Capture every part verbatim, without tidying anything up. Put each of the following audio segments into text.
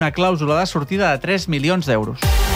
una clàusula de sortida de tres milions d'euros.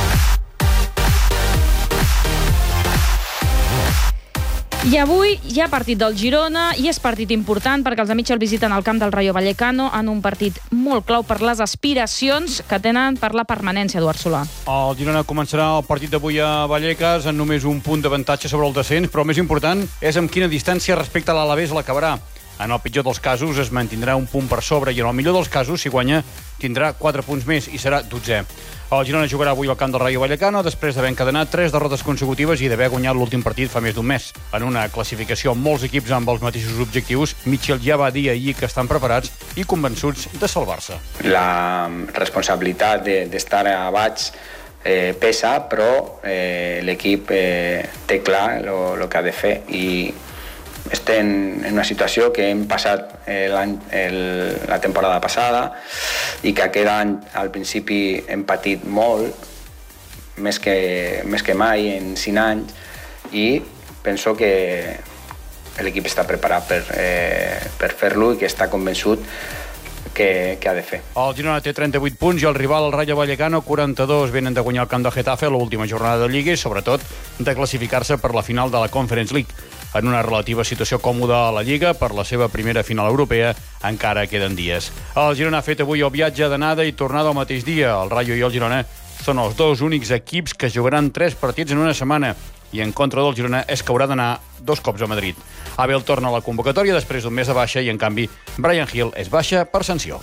I avui hi ha partit del Girona i és partit important perquè els amics el visiten al camp del Rayo Vallecano en un partit molt clau per les aspiracions que tenen per la permanència, Eduard Solà. El Girona començarà el partit d'avui a Vallecas en només un punt d'avantatge sobre el descens, però el més important és amb quina distància respecte a l'Alavés l'acabarà. En el pitjor dels casos es mantindrà un punt per sobre i en el millor dels casos, si guanya, tindrà quatre punts més i serà dotzè. El Girona jugarà avui al camp del Rayo Vallecano després d'haver encadenat tres derrotes consecutives i d'haver guanyat l'últim partit fa més d'un mes. En una classificació amb molts equips amb els mateixos objectius, Michel ja va dir ahir que estan preparats i convençuts de salvar-se. La responsabilitat d'estar a baix eh, pesa, però eh, l'equip eh, té clar el que ha de fer i estem en una situació que hem passat eh, el, la temporada passada i que aquest any al principi hem patit molt, més que, més que mai en cinc anys, i penso que l'equip està preparat per, eh, per fer-lo i que està convençut que, que ha de fer. El Girona té trenta-vuit punts i el rival, el Rayo Vallecano, quaranta-dos. Venen de guanyar el camp de Getafe a l'última jornada de Lliga i, sobretot, de classificar-se per la final de la Conference League. En una relativa situació còmoda a la Lliga per la seva primera final europea, encara queden dies. El Girona ha fet avui el viatge d'anada i tornada al mateix dia. El Rayo i el Girona són els dos únics equips que jugaran tres partits en una setmana i en contra del Girona és que haurà d'anar dos cops a Madrid. Abel torna a la convocatòria després d'un mes de baixa i, en canvi, Bryan Gil és baixa per sanció.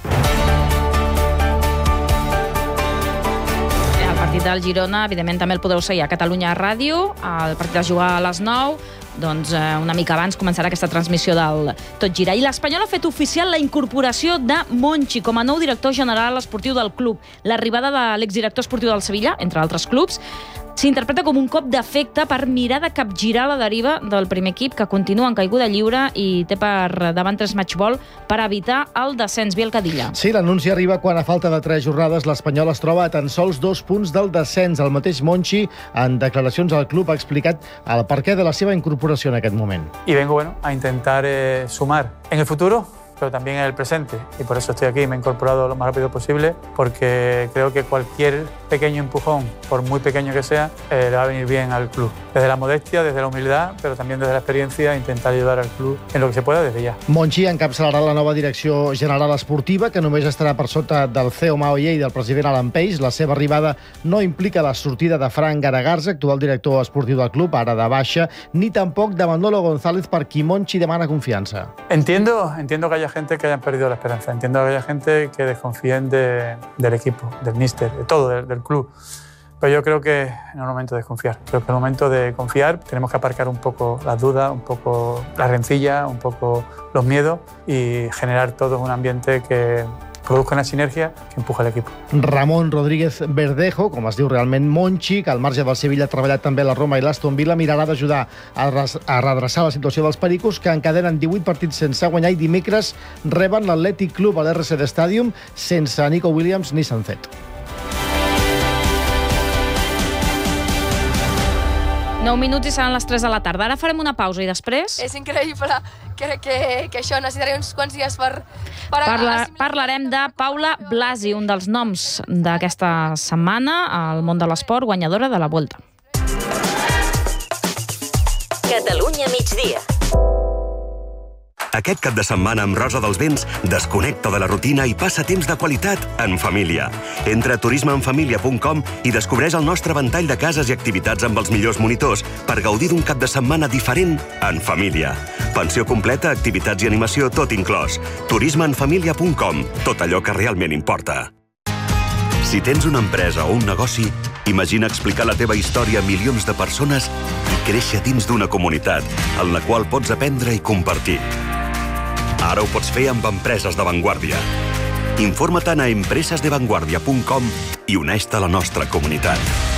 El partit del Girona, evidentment, també el podeu seguir a Catalunya Ràdio. El partit es juga a les nou. Doncs una mica abans començarà aquesta transmissió del Tot Gira. I l'Espanyol ha fet oficial la incorporació de Monchi com a nou director general esportiu del club. L'arribada de l'exdirector esportiu del Sevilla, entre altres clubs, s'interpreta com un cop d'efecte per mirar de capgirar la deriva del primer equip, que continua en caiguda lliure i té per davant tres matchball per evitar el descens. Biel Cadilla. Sí, l'anunci arriba quan, a falta de tres jornades, l'Espanyol es troba a tan sols dos punts del descens. El mateix Monchi, en declaracions al club, ha explicat el perquè de la seva incorporació en aquest moment. Y vengo bueno, a intentar eh, sumar en el futuro, pero también en el presente. Y por eso estoy aquí, me he incorporado lo más rápido posible, porque creo que cualquier pequeño empujón, por muy pequeño que sea, eh, le va a venir bien al club. Desde la modestia, desde la humildad, pero también desde la experiencia, intentar ayudar al club en lo que se pueda desde ya. Monchi encapçalarà la nova direcció general esportiva, que només estarà per sota del C E O Maoye i del president Alan Peix. La seva arribada no implica la sortida de Fran Garagarza, actual director esportiu del club, ara de baixa, ni tampoc de Manolo González, per qui Monchi demana confiança. Entiendo, entiendo que haya gente que hayan perdido la esperanza. Entiendo que haya gente que desconfíen de, del equipo, del míster, de todo, del, del club. Pero yo creo que no es el momento de desconfiar. Creo que es el momento de confiar. Tenemos que aparcar un poco las dudas, un poco la rencilla, un poco los miedos y generar todos un ambiente que produzca una sinergia que empuja l'equip. Ramon Rodríguez Verdejo, com es diu realment Monchi, que al marge del Sevilla ha treballat també a la Roma i l'Aston Villa, mirarà d'ajudar a, a redreçar la situació dels pericos, que encadenen divuit partits sense guanyar i dimecres reben l'Atlètic Club a l'R C D Stadium sense Nico Williams ni Sancet. nou minuts i seran les tres de la tarda. Ara farem una pausa i després... És increïble. Crec que, que això necessitaré uns quants dies per... per Parla, parlarem de Paula Blasi, un dels noms d'aquesta setmana al món de l'esport, guanyadora de la Vuelta. Catalunya migdia. Aquest cap de setmana amb Rosa dels Vents desconnecta de la rutina i passa temps de qualitat en família. Entra a turisme en família punt com i descobreix el nostre ventall de cases i activitats amb els millors monitors per gaudir d'un cap de setmana diferent en família. Pensió completa, activitats i animació, tot inclòs. turisme en família punt com. Tot allò que realment importa. Si tens una empresa o un negoci, imagina explicar la teva història a milions de persones i créixer dins d'una comunitat en la qual pots aprendre i compartir. Ara ho pots fer amb empreses de Vanguardia. Informa-te'n a empresas de vanguardia punt com i uneix-te a la nostra comunitat.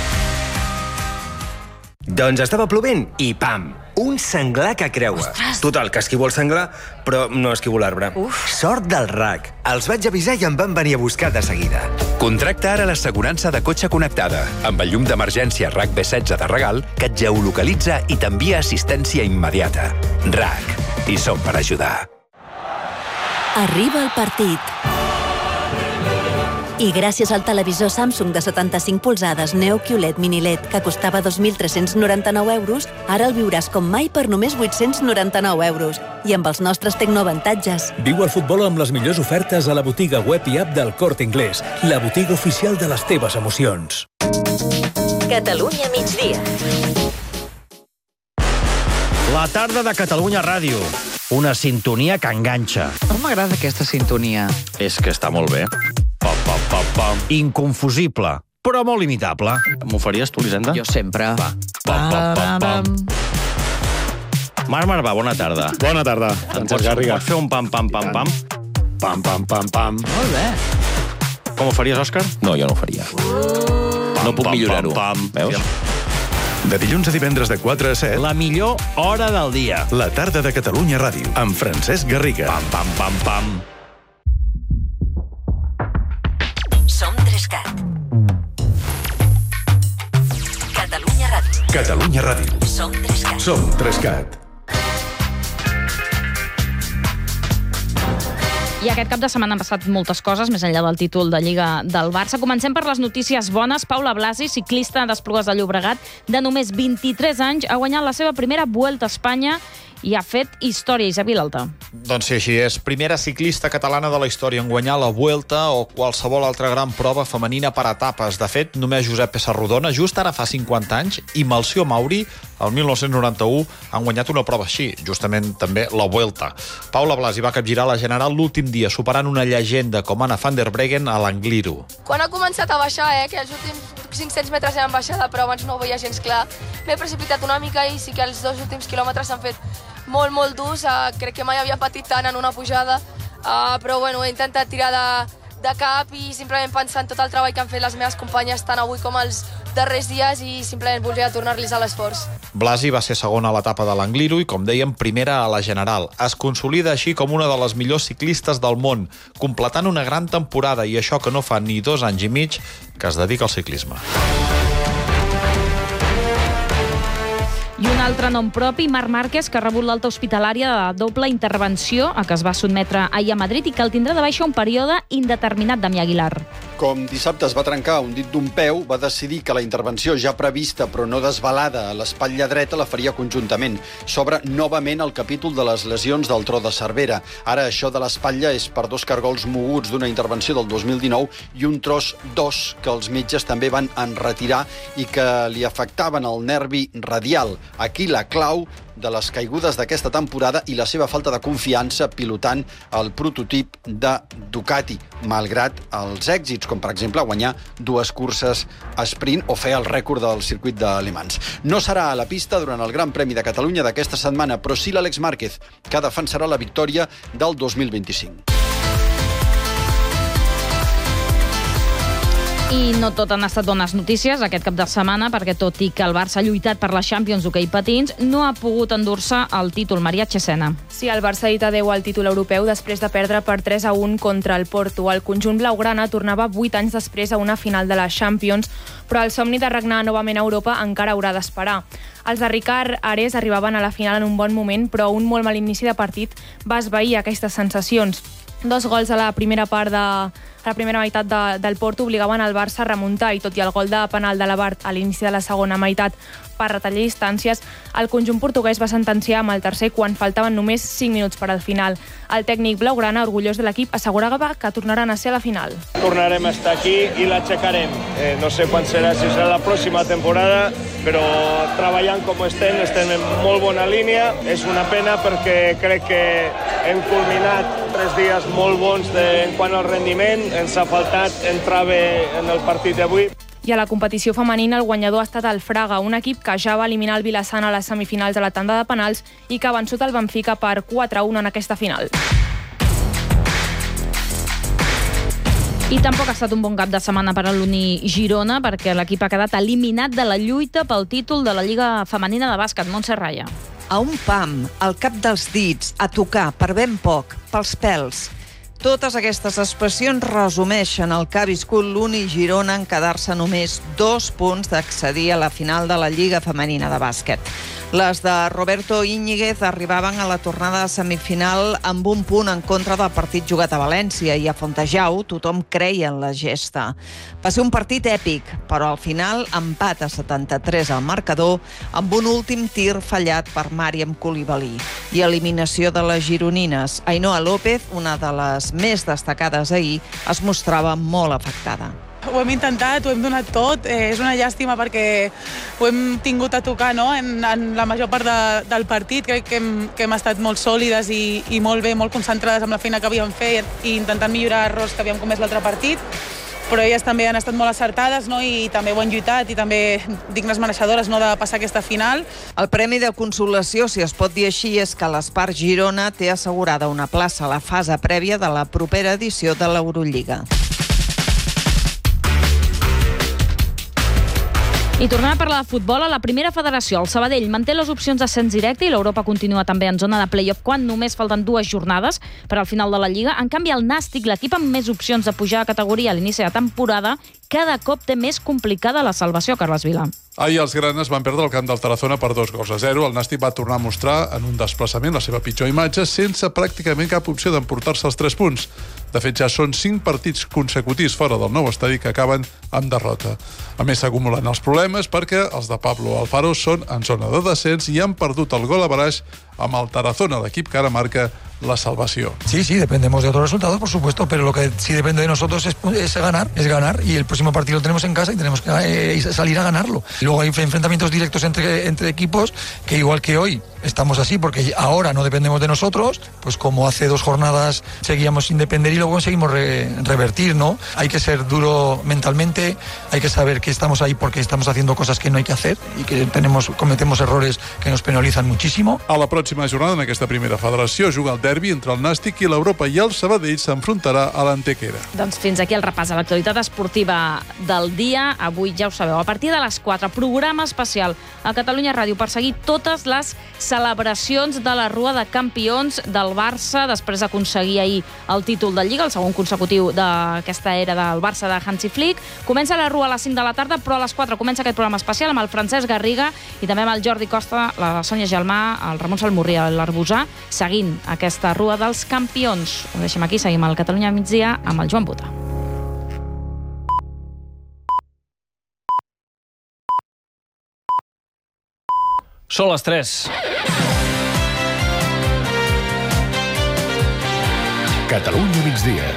Doncs estava plovent i pam! Un senglar que creua. Ostres! Total, que esquivo el senglar, però no esquivo l'arbre. Sort del R A C. Els vaig avisar i em van venir a buscar de seguida. Contracta ara l'assegurança de cotxe connectada, amb el llum d'emergència R A C B setze de regal, que et geolocalitza i t'envia assistència immediata. R A C. I som per ajudar. Arriba el partit. I gràcies al televisor Samsung de setanta-cinc polzades Neo Q L E D Mini L E D que costava dos mil tres-cents noranta-nou euros, ara el viuràs com mai per només vuit-cents noranta-nou euros. I amb els nostres tecnoavantatges. Viu el futbol amb les millors ofertes a la botiga web i app del Corte Inglés, la botiga oficial de les teves emocions. Catalunya migdia. La tarda de Catalunya Ràdio. Una sintonia que enganxa. Com m'agrada aquesta sintonia. És que està molt bé. Pam, pam, pam, pam. Inconfusible, però molt imitable. M'ho faries tu, Elisenda? Jo sempre. Va. Pam, pam, pam, pam. Marc Marvà, bona tarda. Bona tarda, Francesc Garriga. Pots fer un pam, pam, pam, pam? Pam, pam, pam, pam. Molt bé. Com ho faries, Òscar? No, jo no ho faria. No puc millorar-ho. Veus? De dilluns a divendres de quatre a set. La millor hora del dia. La tarda de Catalunya Ràdio, amb Francesc Garriga. Pam, pam, pam, pam. Som Trescat. Catalunya Ràdio. Catalunya Ràdio. Som Trescat. Som Trescat. I aquest cap de setmana han passat moltes coses, més enllà del títol de Lliga del Barça. Comencem per les notícies bones. Paula Blasi, ciclista d'Esplugues de Llobregat, de només vint-i-tres anys, ha guanyat la seva primera Vuelta a Espanya i ha fet història. Isabel Vilalta. Doncs sí, així és. Primera ciclista catalana de la història en guanyar la Vuelta o qualsevol altra gran prova femenina per etapes. De fet, només Josep Pessarrodona, just ara fa cinquanta anys, i Melcior Mauri, el mil nou-cents noranta-u, han guanyat una prova així, justament també la Vuelta. Paula Blasi va capgirar la general l'últim dia, superant una llegenda com Anna van der Breggen a l'Angliru. Quan ha començat a baixar, eh, que els últims cinc-cents metres eren baixada, però abans no ho veia gens clar, m'he precipitat una mica i sí que els dos últims quilòmetres s'han fet molt, molt durs. Uh, crec que mai havia patit tant en una pujada, uh, però bueno, he intentat tirar de, de cap i simplement pensar en tot el treball que han fet les meves companyes tant avui com els darrers dies i simplement volia tornar-los a l'esforç. Blasi va ser segona a l'etapa de l'Angliru i, com dèiem, primera a la general. Es consolida així com una de les millors ciclistes del món, completant una gran temporada, i això que no fa ni dos anys i mig que es dedica al ciclisme. I un altre nom propi, Marc Márquez, que ha rebut l'alta hospitalària de doble intervenció a què es va sotmetre ahir a Madrid i que el tindrà de baixa un període indeterminat, Damià Aguilar. Com dissabte es va trencar un dit d'un peu, va decidir que la intervenció ja prevista però no desvelada a l'espatlla dreta la faria conjuntament. S'obre novament el capítol de les lesions del tro de Cervera. Ara això de l'espatlla és per dos cargols moguts d'una intervenció del dos mil dinou i un tros dos que els metges també van enretirar i que li afectaven el nervi radial. Aquí la clau de les caigudes d'aquesta temporada i la seva falta de confiança pilotant el prototip de Ducati, malgrat els èxits, com per exemple guanyar dues curses a sprint o fer el rècord del circuit de Le Mans. No serà a la pista durant el Gran Premi de Catalunya d'aquesta setmana, però sí l'Àlex Márquez, que defensarà la victòria del dos mil vint-i-cinc. I no tot han estat bones notícies aquest cap de setmana, perquè tot i que el Barça ha lluitat per la Champions d'hoquei patins, no ha pogut endur-se el títol. Maria Chesena. Sí, el Barça ha dit adeu al títol europeu després de perdre per tres a un contra el Porto. El conjunt blaugrana tornava vuit anys després a una final de la Champions, però el somni de regnar novament a Europa encara haurà d'esperar. Els de Ricard Ares arribaven a la final en un bon moment, però un molt mal inici de partit va esvair aquestes sensacions. Dos gols a la primera part de... a la primera meitat de, del Porto obligaven el Barça a remuntar i tot i el gol de penal de l'Abart a l'inici de la segona meitat per retallar distàncies, el conjunt portuguès va sentenciar amb el tercer quan faltaven només cinc minuts per al final. El tècnic blaugrana, orgullós de l'equip, assegurava que tornaran a ser a la final. Tornarem a estar aquí i l'aixecarem. Eh, no sé quan serà, si serà la pròxima temporada, però treballant com estem, estem en molt bona línia. És una pena perquè crec que hem culminat tres dies molt bons de, en quant al rendiment. Ens ha faltat entrar bé en el partit d'avui. I a la competició femenina el guanyador ha estat el Fraga, un equip que ja va eliminar el Vilassana a les semifinals de la tanda de penals i que ha vençut el Benfica per quatre a un en aquesta final. I tampoc ha estat un bon cap de setmana per a l'Uni Girona, perquè l'equip ha quedat eliminat de la lluita pel títol de la Lliga Femenina de Bàsquet. Montse Raya. A un pam, al cap dels dits, a tocar, per ben poc, pels pèls. Totes aquestes expressions resumeixen el que ha viscut l'Uni Girona en quedar-se només dos punts d'accedir a la final de la Lliga Femenina de Bàsquet. Les de Roberto Íñiguez arribaven a la tornada de semifinal amb un punt en contra del partit jugat a València i a Fontejau tothom creia en la gesta. Va ser un partit èpic, però al final empat a setanta-tres al marcador amb un últim tir fallat per Màriam Coulibaly i eliminació de les gironines. Ainhoa López, una de les més destacades ahir, es mostrava molt afectada. Ho hem intentat, ho hem donat tot. Eh, és una llàstima perquè ho hem tingut a tocar, no? en, en la major part de, del partit. Crec que hem, que hem estat molt sòlides i, i molt bé, molt concentrades amb la feina que havíem fet i intentant millorar errors que havíem comès l'altre partit. Però elles també han estat molt acertades, no? I també ho han lluitat i també dignes mereixedores, no?, de passar aquesta final. El premi de consolació, si es pot dir així, és que l'Espart Girona té assegurada una plaça a la fase prèvia de la propera edició de l'Eurolliga. I tornem a parlar de futbol. A la primera federació, el Sabadell manté les opcions d'ascens directe i l'Europa continua també en zona de play-off quan només falten dues jornades per al final de la Lliga. En canvi, el Nàstic, l'equip amb més opcions de pujar a categoria a l'inici de temporada, cada cop té més complicada la salvació, Carles Vila. Ahir els granes van perdre el camp del Tarazona per dos gols a zero. El Nàstic va tornar a mostrar en un desplaçament la seva pitjor imatge sense pràcticament cap opció d'emportar-se els tres punts. De fet, ja són cinc partits consecutius fora del nou estadi que acaben amb derrota. A més, s'acumulen els problemes perquè els de Pablo Alfaro són en zona de descens i han perdut el gol a baraix amb el Tarazona, l'equip que ara marca la salvación. Sí, sí, dependemos de otros resultados, por supuesto, pero lo que sí depende de nosotros es, es ganar, es ganar, y el próximo partido lo tenemos en casa y tenemos que eh, salir a ganarlo. Y luego hay enfrentamientos directos entre, entre equipos que igual que hoy estamos así, porque ahora no dependemos de nosotros, pues como hace dos jornadas seguíamos sin depender y luego conseguimos re, revertir, ¿no? Hay que ser duro mentalmente, hay que saber que estamos ahí porque estamos haciendo cosas que no hay que hacer y que tenemos, cometemos errores que nos penalizan muchísimo. A la pròxima jornada, en aquesta primera federació, juga el derbi entre el Nàstic i l'Europa i el Sabadell s'enfrontarà a l'Antequera. Doncs fins aquí el repàs a l'actualitat esportiva del dia. Avui, ja ho sabeu, a partir de les quatre, programa especial a Catalunya Ràdio per seguir totes les celebracions de la Rua de Campions del Barça després d'aconseguir ahir el títol de Lliga, el segon consecutiu d'aquesta era del Barça de Hansi Flick. Comença la Rua a les cinc de la tarda, però a les quatre comença aquest programa especial amb el Francesc Garriga i també amb el Jordi Costa, la Sònia Gelmà, el Ramon Salmurri, l'Arbusà, seguint aquesta Rua dels Campions. Ho deixem aquí, seguim al Catalunya migdia amb el Joan Bota. Són les tres. Catalunya migdia.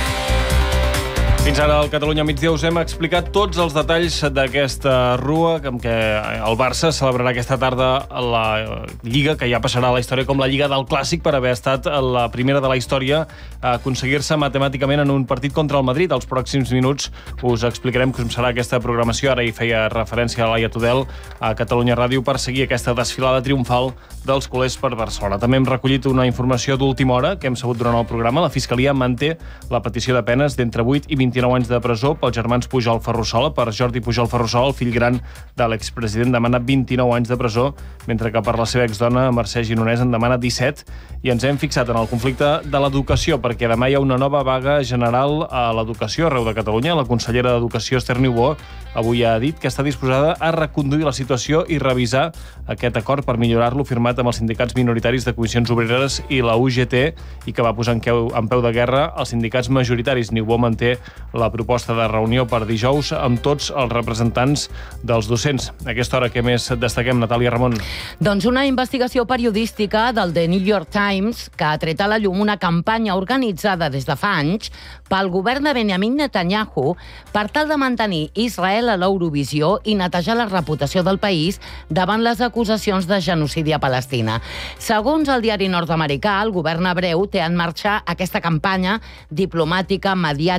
Fins ara al Catalunya migdia us hem explicat tots els detalls d'aquesta rua amb què el Barça celebrarà aquesta tarda la Lliga, que ja passarà a la història com la Lliga del Clàssic per haver estat la primera de la història a aconseguir-se matemàticament en un partit contra el Madrid. Als pròxims minuts us explicarem com serà aquesta programació. Ara hi feia referència a Laia Tudel a Catalunya Ràdio per seguir aquesta desfilada triomfal dels culers per Barcelona. També hem recollit una informació d'última hora que hem sabut durant el programa. La Fiscalia manté la petició de penes d'entre vuit i vint-i-nou anys de presó pels germans Pujol Ferrusola. Per Jordi Pujol Ferrusola, el fill gran de l'expresident, demana vint-i-nou anys de presó, mentre que per la seva exdona, Mercè Gironès, en demana disset. I ens hem fixat en el conflicte de l'educació, perquè demà hi ha una nova vaga general a l'educació arreu de Catalunya. La consellera d'Educació, Esther Niubó, avui ha dit que està disposada a reconduir la situació i revisar aquest acord per millorar-lo firmat amb els sindicats minoritaris de Comissions Obreres i la U G T i que va posar en peu, en peu de guerra els sindicats majoritaris. Niubó manté la proposta de reunió per dijous amb tots els representants dels docents. A aquesta hora, què més destaquem, Natàlia Ramon? Doncs una investigació periodística del The New York Times que ha tret a la llum una campanya organitzada des de fa anys pel govern de Benjamin Netanyahu per tal de mantenir Israel a l'Eurovisió i netejar la reputació del país davant les acusacions de genocidi a Palestina. Segons el diari nord-americà, el govern hebreu té en marxa aquesta campanya diplomàtica, mediàtica i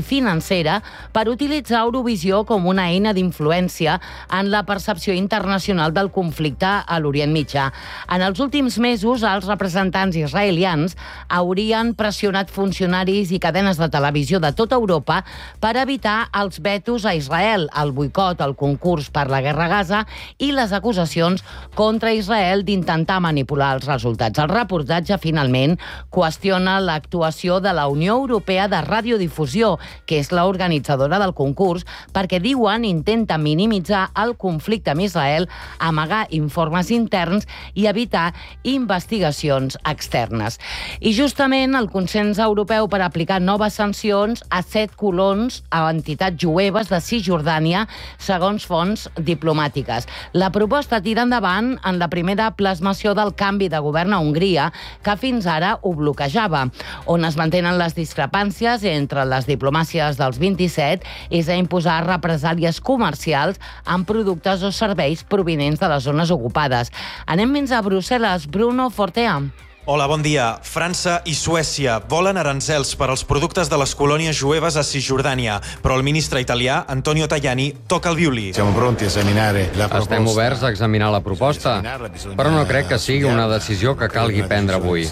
i financera per utilitzar Eurovisió com una eina d'influència en la percepció internacional del conflicte a l'Orient Mitjà. En els últims mesos, els representants israelians haurien pressionat funcionaris i cadenes de televisió de tota Europa per evitar els vetos a Israel, el boicot al concurs per la guerra a Gaza i les acusacions contra Israel d'intentar manipular els resultats. El reportatge, finalment, qüestiona l'actuació de la Unió Europea de Radiodifusió, que és l'organitzadora del concurs, perquè diuen intenta minimitzar el conflicte amb Israel, amagar informes interns i evitar investigacions externes. I justament el consens europeu per aplicar noves sancions a set colons a entitats jueves de Cisjordània, segons fonts diplomàtiques. La proposta tira endavant en la primera plasmació del canvi de govern a Hongria, que fins ara ho bloquejava. On es mantenen les discrepàncies entre les diplomàcies dels vint-i-set és a imposar represàlies comercials amb productes o serveis provinents de les zones ocupades. Anem fins a Brussel·les. Bruno Fortea. Hola, bon dia. França i Suècia volen aranzels per als productes de les colònies jueves a Cisjordània, però el ministre italià, Antonio Tajani, toca el violí. Siamo pronti a esaminare la proposta. Estem oberts a examinar la proposta, però no crec que sigui una decisió que calgui prendre avui.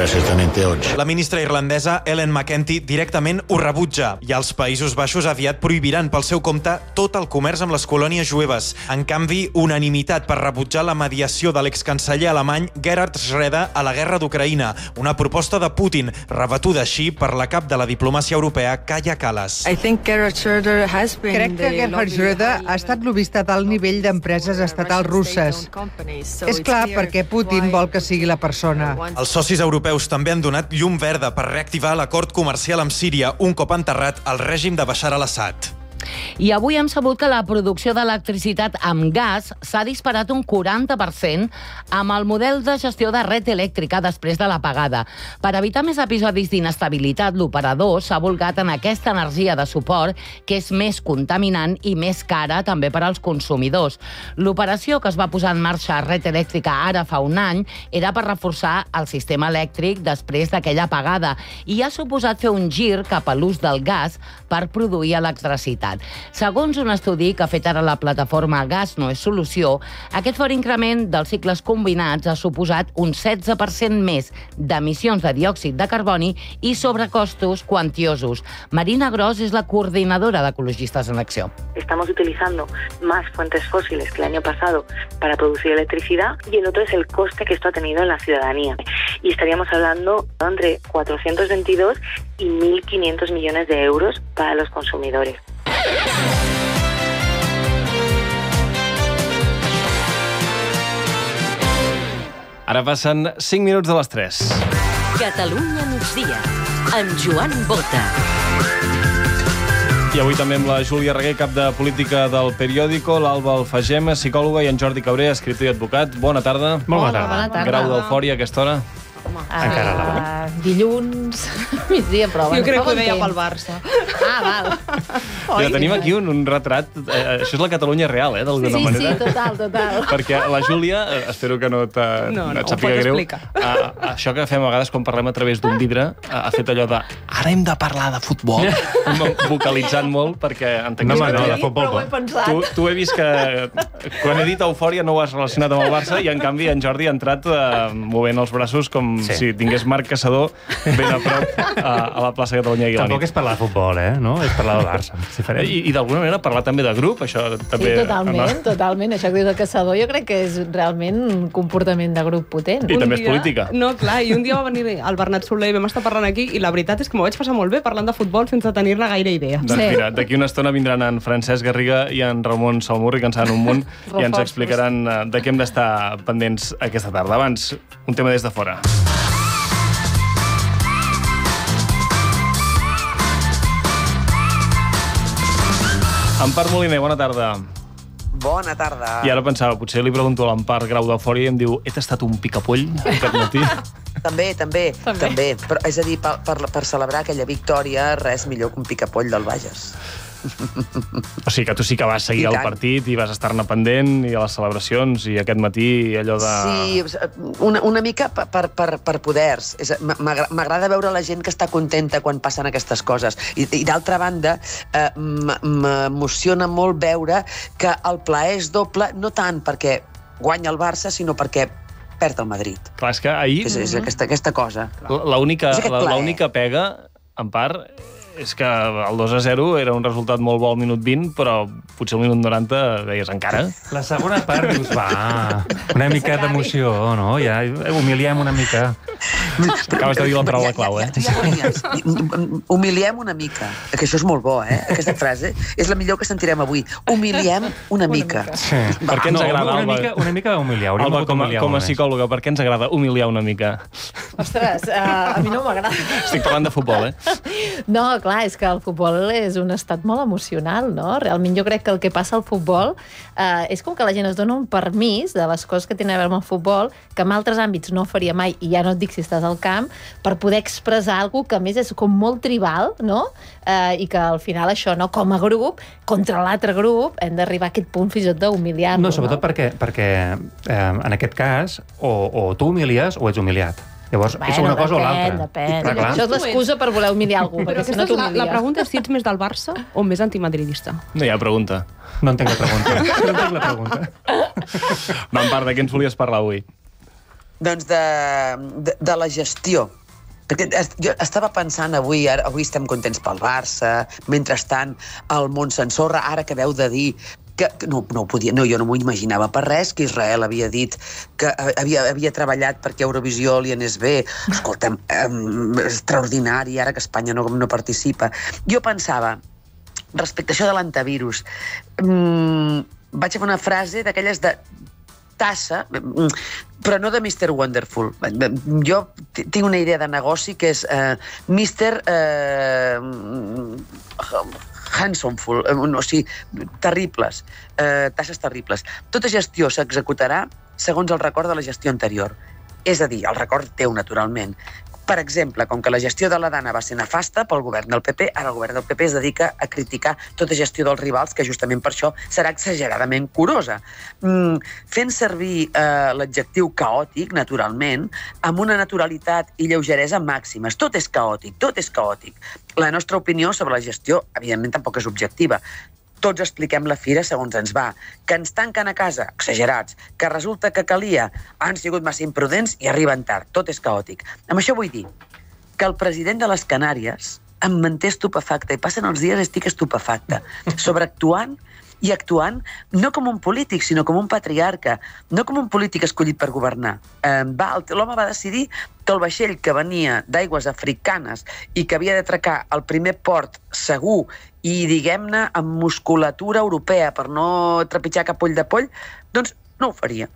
La ministra irlandesa, Ellen McEntee, directament ho rebutja i els Països Baixos aviat prohibiran pel seu compte tot el comerç amb les colònies jueves. En canvi, unanimitat per rebutjar la mediació de l'excanceller alemany Gerhard Schröder a la guerra d'Ucraïna, una proposta de Putin, rebatuda així per la cap de la diplomàcia europea, Kaja Kallas. Crec que Gerhard Schröder ha estat lobista al nivell d'empreses estatals russes. És clar perquè Putin vol que sigui la persona. Els socis europeus també han donat llum verda per reactivar l'acord comercial amb Síria un cop enterrat el règim de Bashar al-Assad. I avui hem sabut que la producció d'electricitat amb gas s'ha disparat un quaranta per cent amb el model de gestió de red elèctrica després de l'apagada. Per evitar més episodis d'inestabilitat, l'operador s'ha volcat en aquesta energia de suport, que és més contaminant i més cara també per als consumidors. L'operació que es va posar en marxa a red elèctrica ara fa un any era per reforçar el sistema elèctric després d'aquella apagada i ha suposat fer un gir cap a l'ús del gas per produir electricitat. Segons un estudi que ha fet ara la plataforma Gas no és solució, aquest fort increment dels cicles combinats ha suposat un setze per cent més d'emissions de diòxid de carboni i sobrecostos quantiosos. Marina Gros és la coordinadora d'Ecologistes en Acció. Estamos utilizando más fuentes fósiles que el año pasado para producir electricidad y el otro es el coste que esto ha tenido en la ciudadanía. Y estaríamos hablando entre cuatrocientos veintidós y mil quinientos millones de euros para los consumidores. Ara passen cinc minuts de les tres. Catalunya migdia, amb Joan Bota. I avui també amb la Júlia Reguer, cap de política del Periódico, l'Alba Alfagema, psicòloga, i en Jordi Cabré, escriptor i advocat. Bona tarda. Molt bona tarda. Bona tarda. Grau d'eufòria a aquesta hora? Home, encara la uh, dilluns, migdia, però... Jo crec que ho deia pel Barça. Ah, val. Ja tenim aquí un, un retrat. Eh, això és la Catalunya real, eh, d'alguna sí, manera. Sí, sí, total, total. Perquè la Júlia, eh, espero que no, no, no et sàpiga greu, a, això que fem a vegades quan parlem a través d'un vidre, ha fet allò de ara hem de parlar de futbol, vocalitzant molt, perquè entenc no, que... No, de futbol, tu, tu he vist que quan he dit eufòria no ho has relacionat amb el Barça i en canvi en Jordi ha entrat eh, movent els braços com sí. si tingués Marc Caçador ben a prop a, a la plaça Catalunya i Tampoc és parlar de futbol, eh? No? És parlar del Barça. I, i d'alguna manera parlar també de grup, això també... Sí, totalment, no? totalment. Això que dius del Caçador jo crec que és realment un comportament de grup potent. I un també dia... és política. No, clar, i un dia va venir el Bernat Soler i vam estar parlant aquí i la veritat és que m'ho vaig passar molt bé parlant de futbol sense tenir-ne gaire idea. Doncs sí. Mira, d'aquí una estona vindran en Francesc Garriga i en Ramon Salmurri, que en saben un munt, i ens explicaran de què hem d'estar pendents aquesta tarda. Abans, un tema des de fora. Empar Moliner, bona tarda. Bona tarda. I ara pensava, potser li pregunto a l'Empar Grau d'eufòria i em diu, he tastat un picapoll aquest matí? També, també, també. Però, és a dir, per, per, per celebrar aquella victòria, res millor que un picapoll del Bages. O sigui que tu sí que vas seguir el partit i vas estar-ne pendent, i a les celebracions, i aquest matí allò de... Sí, una, una mica per, per, per poders. M'agrada veure la gent que està contenta quan passen aquestes coses. I, i d'altra banda, eh, m'emociona molt veure que el plaer és doble, no tant perquè guanya el Barça, sinó perquè perd el Madrid. Clar, és que ahir... És, és aquesta, aquesta cosa. L'única pega, en part, és que el dos a zero era un resultat molt bo al minut vint, però potser al minut noranta deies encara. La segona part dius, va, una mica d'emoció, no? Ja humiliem una mica. Acabes de dir la paraula clau, eh? Humiliem una mica, que això és molt bo, eh? Aquesta frase és la millor que sentirem avui. Humiliem una mica. Sí. Per què ens agrada, Alba? Una mica humiliar. Alba, com a psicòloga, per què ens agrada humiliar una mica? Ostres, a mi no m'agrada. Estic parlant de futbol, eh? No, clar, és que el futbol és un estat molt emocional, no? Realment jo crec que el que passa al futbol eh, és com que la gent es dona un permís de les coses que tenen a veure amb el futbol que en altres àmbits no faria mai, i ja no et dic si estàs al camp, per poder expressar alguna cosa que a més és com molt tribal, no? Eh, i que al final això, no? Com a grup, contra l'altre grup, hem d'arribar a aquest punt fins i tot d'humiliar-lo. No, sobretot no? perquè, perquè eh, en aquest cas o, o tu humilies o ets humiliat. Llavors, bueno, és una cosa depèn, o l'altra. Depèn, depèn. Això és l'excusa per voler humiliar algú, perquè si no t'humilies. La pregunta és si ets més del Barça o més antimadridista. No hi ha pregunta. No entenc la pregunta. No entenc la pregunta. Va, en part, de què ens volies parlar avui? Doncs de, de, de la gestió. Perquè jo estava pensant avui, ara, avui estem contents pel Barça, mentrestant el món s'ensorra, ara que veu de dir que no, no, podia, no, jo no m'ho imaginava per res, que Israel havia dit que havia, havia treballat perquè Eurovisió li anés bé. Escolta'm, um, extraordinari, ara que Espanya no, no participa. Jo pensava, respecte a això de l'antivirus, um, vaig fer una frase d'aquelles de tassa, però no de mister Wonderful. Jo tinc una idea de negoci que és uh, mister Uh, handsomeful, o sigui, terribles, eh, tasses terribles. Tota gestió s'executarà segons el record de la gestió anterior. És a dir, el record teu, naturalment. Per exemple, com que la gestió de la Dana va ser nefasta pel govern del P P, ara el govern del P P es dedica a criticar tota gestió dels rivals, que justament per això serà exageradament curosa. Mm, fent servir eh, l'adjectiu caòtic, naturalment, amb una naturalitat i lleugeresa màximes. Tot és caòtic, tot és caòtic. La nostra opinió sobre la gestió, evidentment, tampoc és objectiva. Tots expliquem la fira segons ens va. Que ens tanquen a casa, exagerats. Que resulta que calia, han sigut massa imprudents i arriben tard. Tot és caòtic. Amb això vull dir que el president de les Canàries em manté estupefacte, i passen els dies i estic estupefacte, sobreactuant i actuant no com un polític, sinó com un patriarca, no com un polític escollit per governar. Eh, va, l'home va decidir que el vaixell que venia d'aigües africanes i que havia d'atracar al primer port segur i, diguem-ne, amb musculatura europea per no trepitjar cap ull de poll, doncs no ho faria.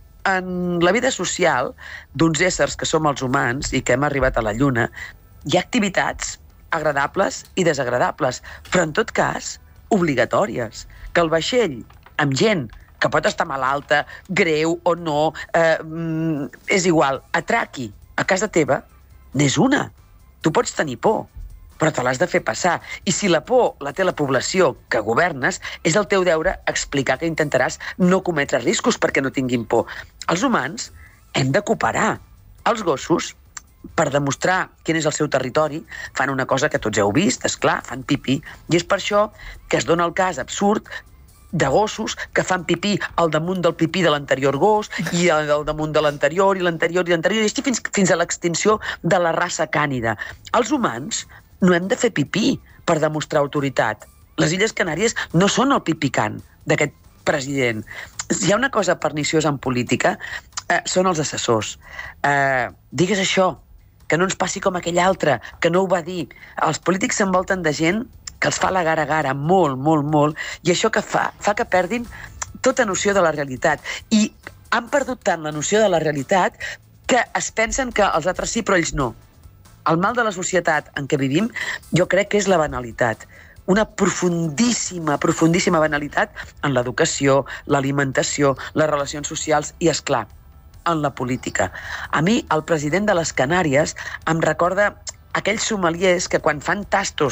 En la vida social d'uns éssers que som els humans i que hem arribat a la Lluna, hi ha activitats agradables i desagradables, però en tot cas obligatòries. Que el vaixell amb gent que pot estar malalta, greu o no, eh, és igual, atraqui a casa teva, n'és una. Tu pots tenir por, però te l'has de fer passar. I si la por la té la població que governes, és el teu deure explicar que intentaràs no cometre riscos perquè no tinguin por. Els humans hem de cooperar. Els gossos, per demostrar quin és el seu territori, fan una cosa que tots heu vist, és clar, fan pipí. I és per això que es dona el cas absurd de gossos que fan pipí al damunt del pipí de l'anterior gos i al damunt de l'anterior i l'anterior i l'anterior, i així fins, fins a l'extinció de la raça cànida. Els humans no hem de fer pipí per demostrar autoritat. Les Illes Canàries no són el pipicant d'aquest president. Si hi ha una cosa perniciosa en política, eh, són els assessors. Eh, digues això, que no ens passi com aquell altre, que no ho va dir. Els polítics s'envolten de gent que els fa la gara-gara molt, molt, molt, i això que fa? Fa que perdin tota noció de la realitat. I han perdut tant la noció de la realitat que es pensen que els altres sí, però ells no. El mal de la societat en què vivim jo crec que és la banalitat. Una profundíssima, profundíssima banalitat en l'educació, l'alimentació, les relacions socials i, és clar, en la política. A mi, el president de les Canàries em recorda aquells sommeliers que quan fan tastos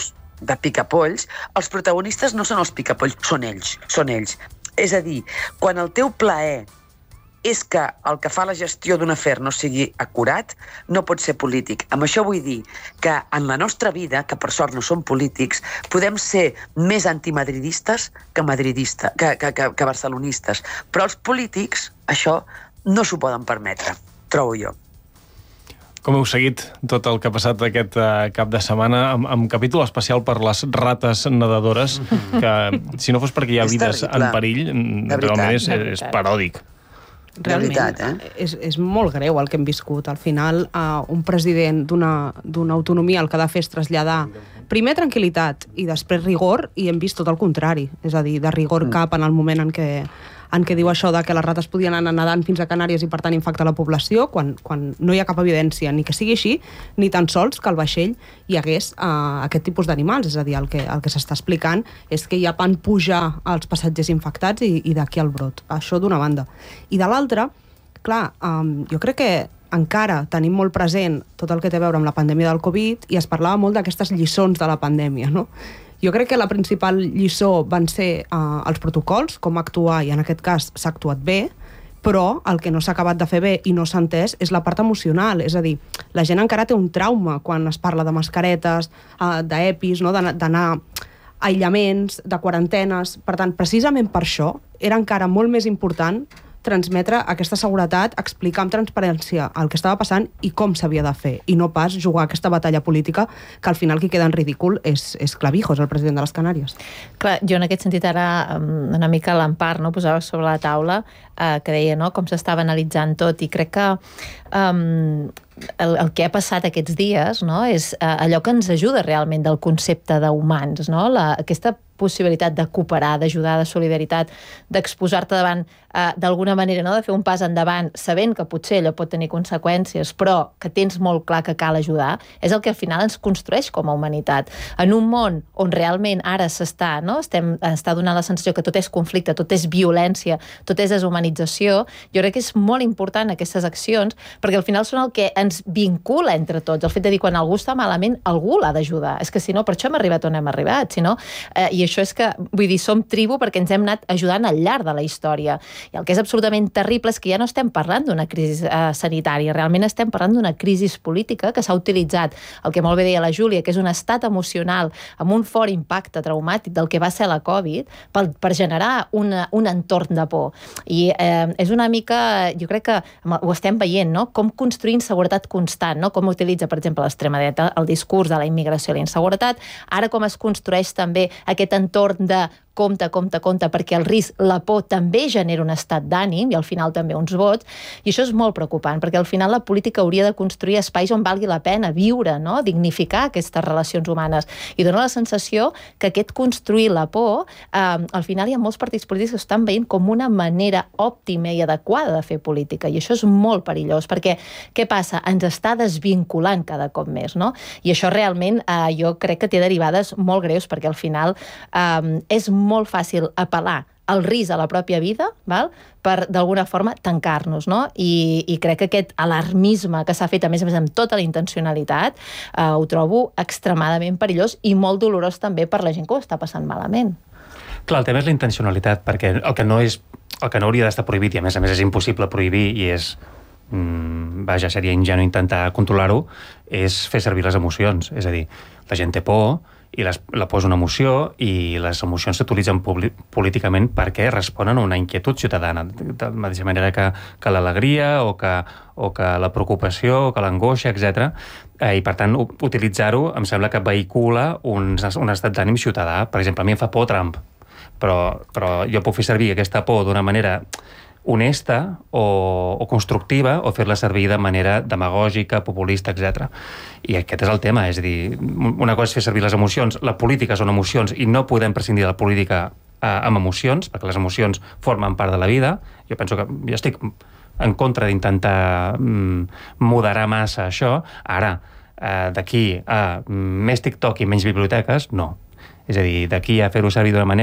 de picapolls, els protagonistes no són els picapolls, són ells, són ells. És a dir, quan el teu plaer és que el que fa la gestió d'un afer no sigui acurat, no pot ser polític. Amb això vull dir que en la nostra vida, que per sort no som polítics, podem ser més antimadridistes que, madridista, que, que, que, que barcelonistes. Però els polítics això no s'ho poden permetre, trobo jo. Com heu seguit tot el que ha passat aquest uh, cap de setmana amb, amb capítol especial per les rates nedadores, que si no fos perquè hi ha vides en perill, realment és, és paròdic. Realment, veritat, eh? és, és molt greu el que hem viscut. Al final, uh, un president d'una autonomia el que ha de fer és traslladar primer tranquil·litat i després rigor, i hem vist tot el contrari. És a dir, de rigor cap en el moment en què en què diu això de que les rates podien anar nedant fins a Canàries i per tant infectar la població, quan, quan no hi ha cap evidència ni que sigui així, ni tan sols que al vaixell hi hagués uh, aquest tipus d'animals. És a dir, el que, el que s'està explicant és que ja van pujar els passatgers infectats i, i d'aquí el brot. Això d'una banda. I de l'altra, clar, um, jo crec que encara tenim molt present tot el que té a veure amb la pandèmia del Covid i es parlava molt d'aquestes lliçons de la pandèmia, no? Jo crec que la principal lliçó van ser uh, els protocols, com actuar, i en aquest cas s'ha actuat bé, però el que no s'ha acabat de fer bé i no s'ha entès és la part emocional. És a dir, la gent encara té un trauma quan es parla de mascaretes, uh, d'epis, no? d'anar a aïllaments, de quarantenes. Per tant, precisament per això era encara molt més important transmetre aquesta seguretat, explicar amb transparència el que estava passant i com s'havia de fer, i no pas jugar aquesta batalla política que al final qui queda en ridícul és, és Clavijos, el president de les Canàries. Clar, jo en aquest sentit ara una mica l'Empar, no, posava sobre la taula eh, que deia, no, com s'estava analitzant tot, i crec que um, el, el que ha passat aquests dies, no, és uh, allò que ens ajuda realment del concepte d'humans, no? La, aquesta possibilitat de cooperar, d'ajudar, de solidaritat, d'exposar-te davant eh, d'alguna manera, no? De fer un pas endavant, sabent que potser allò pot tenir conseqüències, però que tens molt clar que cal ajudar, és el que al final ens construeix com a humanitat. En un món on realment ara s'està, no? Estem, està donant la sensació que tot és conflicte, tot és violència, tot és deshumanització, jo crec que és molt important aquestes accions, perquè al final són el que ens vincula entre tots, el fet de dir quan algú està malament, algú l'ha d'ajudar. És que si no, per això hem arribat on hem arribat, si no, eh, i això és que, vull dir, som tribu perquè ens hem anat ajudant al llarg de la història. I el que és absolutament terrible és que ja no estem parlant d'una crisi eh, sanitària, realment estem parlant d'una crisi política que s'ha utilitzat, el que molt bé deia la Júlia, que és un estat emocional amb un fort impacte traumàtic del que va ser la Covid per, per generar una, un entorn de por. I eh, és una mica, jo crec que ho estem veient, no? Com construir inseguretat constant, no? Com utilitza, per exemple, l'extrema dreta el discurs de la immigració i la inseguretat, ara com es construeix també aquest entorn de compte, compte, compte, perquè el risc, la por també genera un estat d'ànim i al final també uns vots, i això és molt preocupant, perquè al final la política hauria de construir espais on valgui la pena viure, no? Dignificar aquestes relacions humanes, i dona la sensació que aquest construir la por, eh, al final hi ha molts partits polítics que estan veient com una manera òptima i adequada de fer política, i això és molt perillós, perquè què passa? Ens està desvinculant cada cop més, no? I això realment eh, jo crec que té derivades molt greus, perquè al final eh, és molt fàcil apel·lar al risc a la pròpia vida, val? Per d'alguna forma tancar-nos, no? I, i crec que aquest alarmisme que s'ha fet, a més a més amb tota la intencionalitat, eh, ho trobo extremadament perillós i molt dolorós també per la gent que ho està passant malament. Clar, el tema és la intencionalitat, perquè el que no, és, el que no hauria d'estar prohibit, i a més a més és impossible prohibir, i és, mm, vaja, seria ingenu intentar controlar-ho, és fer servir les emocions. És a dir, la gent té por, i les, la posa una emoció, i les emocions s'utilitzen políticament perquè responen a una inquietud ciutadana, de la mateixa manera que, que l'alegria o que, o que la preocupació o que l'angoixa, etcètera. Eh, I per tant, utilitzar-ho em sembla que vehicula un, un estat d'ànim ciutadà. Per exemple, a mi em fa por Trump, però, però jo puc fer servir aquesta por d'una manera honesta o, o constructiva, o fer-la servir de manera demagògica, populista, etcètera. I aquest és el tema, és a dir, una cosa és fer servir les emocions, la política són emocions i no podem prescindir de la política eh, amb emocions, perquè les emocions formen part de la vida. Jo penso que jo estic en contra d'intentar mm, moderar massa això. Ara, eh, d'aquí a més TikTok i menys biblioteques, no. És a dir, d'aquí a fer-ho servir d'una manera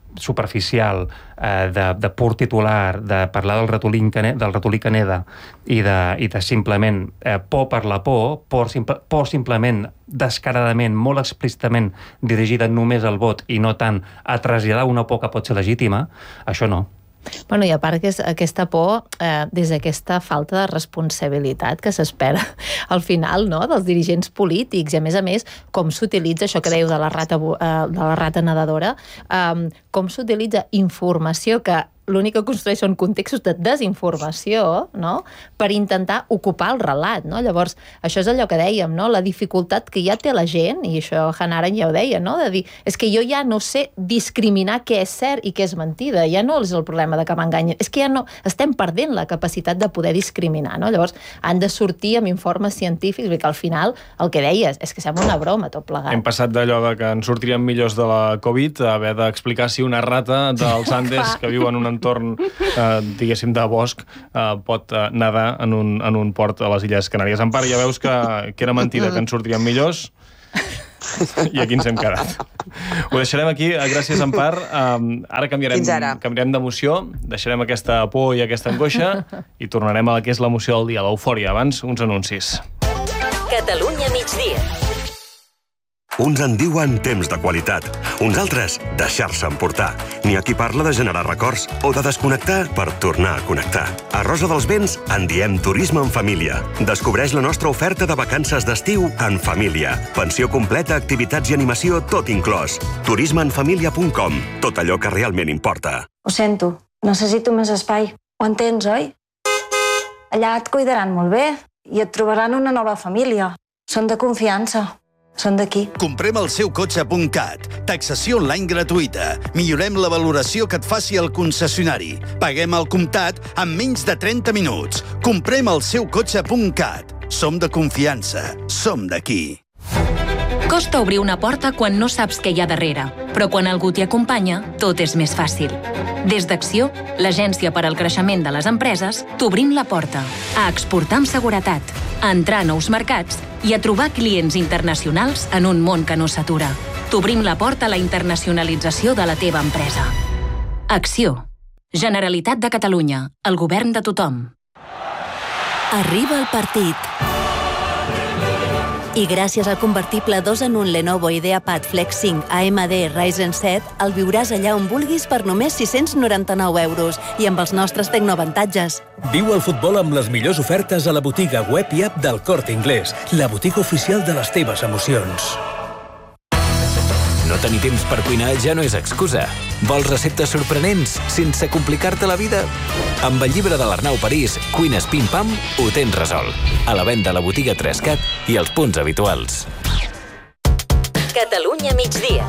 superficial, eh, de, de pur titular, de parlar del ratolí, del ratolí Caneda i de, i de simplement eh, por per la por, por, simple, por simplement descaradament, molt explícitament dirigida només al vot i no tant a traslladar una por que pot ser legítima, això no. Bueno, i a part que aquesta por, eh, des d'aquesta falta de responsabilitat que s'espera al final, no?, dels dirigents polítics, i a més a més, com s'utilitza, això que dèieu de la rata, eh, de la rata nedadora, eh, com s'utilitza informació que l'únic que construeix són contextos de desinformació, no?, per intentar ocupar el relat, no? Llavors, això és allò que dèiem, no?, la dificultat que ja té la gent, i això Hannah Arendt ja ho deia, no?, de dir, és que jo ja no sé discriminar què és cert i què és mentida, ja no és el problema de que m'enganyen, és que ja no, estem perdent la capacitat de poder discriminar, no? Llavors, han de sortir amb informes científics, perquè al final, el que deies, és que sembla una broma tot plegat. Hem passat d'allò de que ens sortiríem millors de la Covid a haver d'explicar si una rata dels Andes que viu en un entorn, eh, diguéssim, de bosc, eh, pot eh, nedar en un, en un port a les Illes Canàries. En part, ja veus que, que era mentida, que ens sortiríem millors, i aquí ens hem quedat. Ho deixarem aquí, gràcies, Empar. Um, ara canviarem, canviarem d'emoció, deixarem aquesta por i aquesta angoixa i tornarem a la que és l'emoció del dia, l'eufòria. Abans, uns anuncis. Catalunya migdia. Uns en diuen temps de qualitat, uns altres deixar-se emportar. N'hi ha qui parla de generar records o de desconnectar per tornar a connectar. A Rosa dels Vents en diem turisme en família. Descobreix la nostra oferta de vacances d'estiu en família. Pensió completa, activitats i animació, tot inclòs. turisme en família punt com. Tot allò que realment importa. Ho sento, necessito més espai. Ho entens, oi? Allà et cuidaran molt bé i et trobaran una nova família. Són de confiança. Són d'aquí. Comprem el seu cotxe punt cat. Taxació online gratuïta. Millorem la valoració que et faci el concessionari. Paguem el comptat en menys de trenta minuts. Comprem el seu cotxe punt cat. Som de confiança. Som d'aquí. Costa obrir una porta quan no saps què hi ha darrere, però quan algú t'hi acompanya, tot és més fàcil. Des d'Acció, l'agència per al creixement de les empreses, t'obrim la porta a exportar amb seguretat, a entrar a nous mercats i a trobar clients internacionals en un món que no s'atura. T'obrim la porta a la internacionalització de la teva empresa. Acció. Generalitat de Catalunya. El govern de tothom. Arriba el partit. I gràcies al convertible dos en un Lenovo IdeaPad Flex cinc A M D Ryzen set el viuràs allà on vulguis per només sis-cents noranta-nou euros i amb els nostres tecnoavantatges. Viu el futbol amb les millors ofertes a la botiga web i app del Corte Inglés, la botiga oficial de les teves emocions. No tenir temps per cuinar ja no és excusa. Vols receptes sorprenents sense complicar-te la vida? Amb el llibre de l'Arnau París, Cuines Pim Pam, ho tens resolt. A la venda a la botiga tres cat i als punts habituals. Catalunya migdia.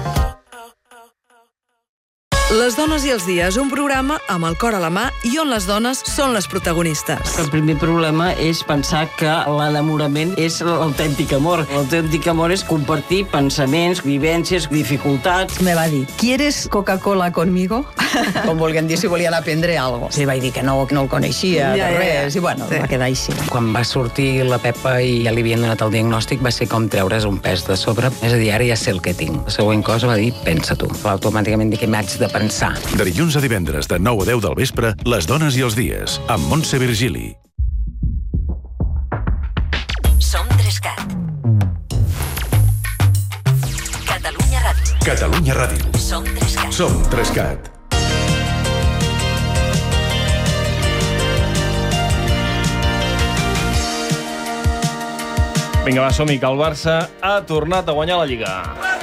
Les dones i els dies, un programa amb el cor a la mà i on les dones són les protagonistes. El primer problema és pensar que l'enamorament és l'autèntic amor. L'autèntic amor és compartir pensaments, vivències, dificultats. Me va dir, ¿quieres Coca-Cola conmigo? Com volguem dir, si volien aprendre alguna cosa. Sí, vaig dir que no, que no el coneixia, ja, de res, ja, ja. I bueno, sí. Va quedar així. Quan va sortir la Pepa i ja li havien donat el diagnòstic, va ser com treure's un pes de sobre. És a dir, ara ja sé el que tinc. La següent cosa va dir, pensa tu. Va automàticament dir que m'haig de pensar. De dilluns a divendres, de nou a deu del vespre, Les dones i els dies, amb Montse Virgili. Som tres cat. Catalunya Ràdio. Catalunya Ràdio. Som tres cat. Som tres cat. Vinga, va, som-hi, que el Barça ha tornat a guanyar la Lliga.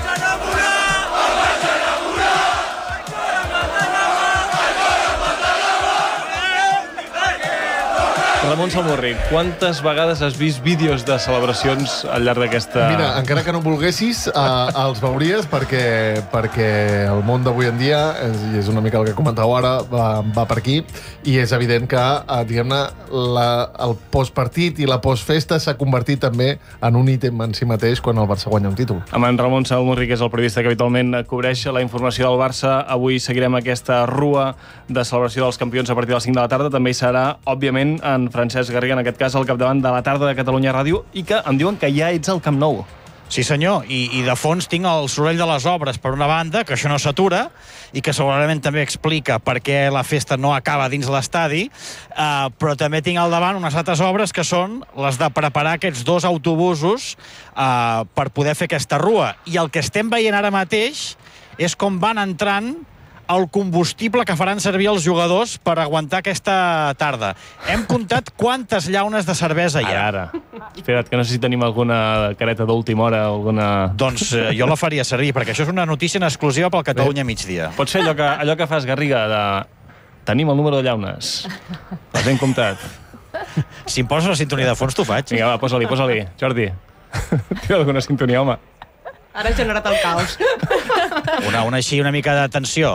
Ramon Samurri, quantes vegades has vist vídeos de celebracions al llarg d'aquesta... Mira, encara que no volguessis, eh, els veuries perquè, perquè el món d'avui en dia, és, i és una mica el que comentàveu ara, va, va per aquí, i és evident que, eh, diguem-ne, el postpartit i la postfesta s'ha convertit també en un ítem en si mateix quan el Barça guanya un títol. Amb en Ramon Samurri, que és el periodista que habitualment cobreix la informació del Barça, avui seguirem aquesta rua de celebració dels campions a partir de les cinc de la tarda. També hi serà, òbviament, en Francesc Garriga, en aquest cas, al capdavant de la tarda de Catalunya Ràdio, i que em diuen que ja ets al Camp Nou. Sí, senyor, I, i de fons tinc el soroll de les obres per una banda, que això no s'atura, i que segurament també explica per què la festa no acaba dins l'estadi, eh, però també tinc al davant unes altres obres que són les de preparar aquests dos autobusos eh, per poder fer aquesta rua. I el que estem veient ara mateix és com van entrant el combustible que faran servir els jugadors per aguantar aquesta tarda. Hem comptat quantes llaunes de cervesa hi ha. Ara, ara. Espera't, que no sé si tenim alguna careta d'última hora, alguna... Doncs eh, jo la faria servir, perquè això és una notícia en exclusiva pel Catalunya migdia. Pots fer allò que, allò que fas, Garriga, de... Tenim el número de llaunes. Les hem comptat. Si em poses la sintonia de fons, t'ho faig. Vinga, va, posa-li, posa-li. Jordi, tira alguna sintonia, home. Ara ha generat el caos. Una, una així, una mica de tensió.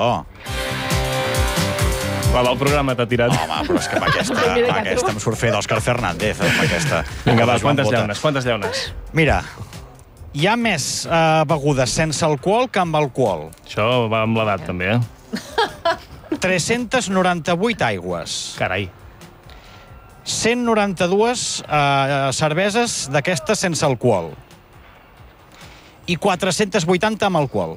Va, el programa t'ha tirat. Home, però és que amb aquesta, amb aquesta em surt fer d'Òscar Fernández. Amb aquesta. Vinga, va, quantes llaunes? Quantes llaunes? Mira, hi ha més eh, begudes sense alcohol que amb alcohol. Això va amb l'edat, també, eh? tres-centes noranta-vuit aigües. Carai. cent noranta-dues eh, cerveses d'aquestes sense alcohol. I quatre-centes vuitanta amb alcohol.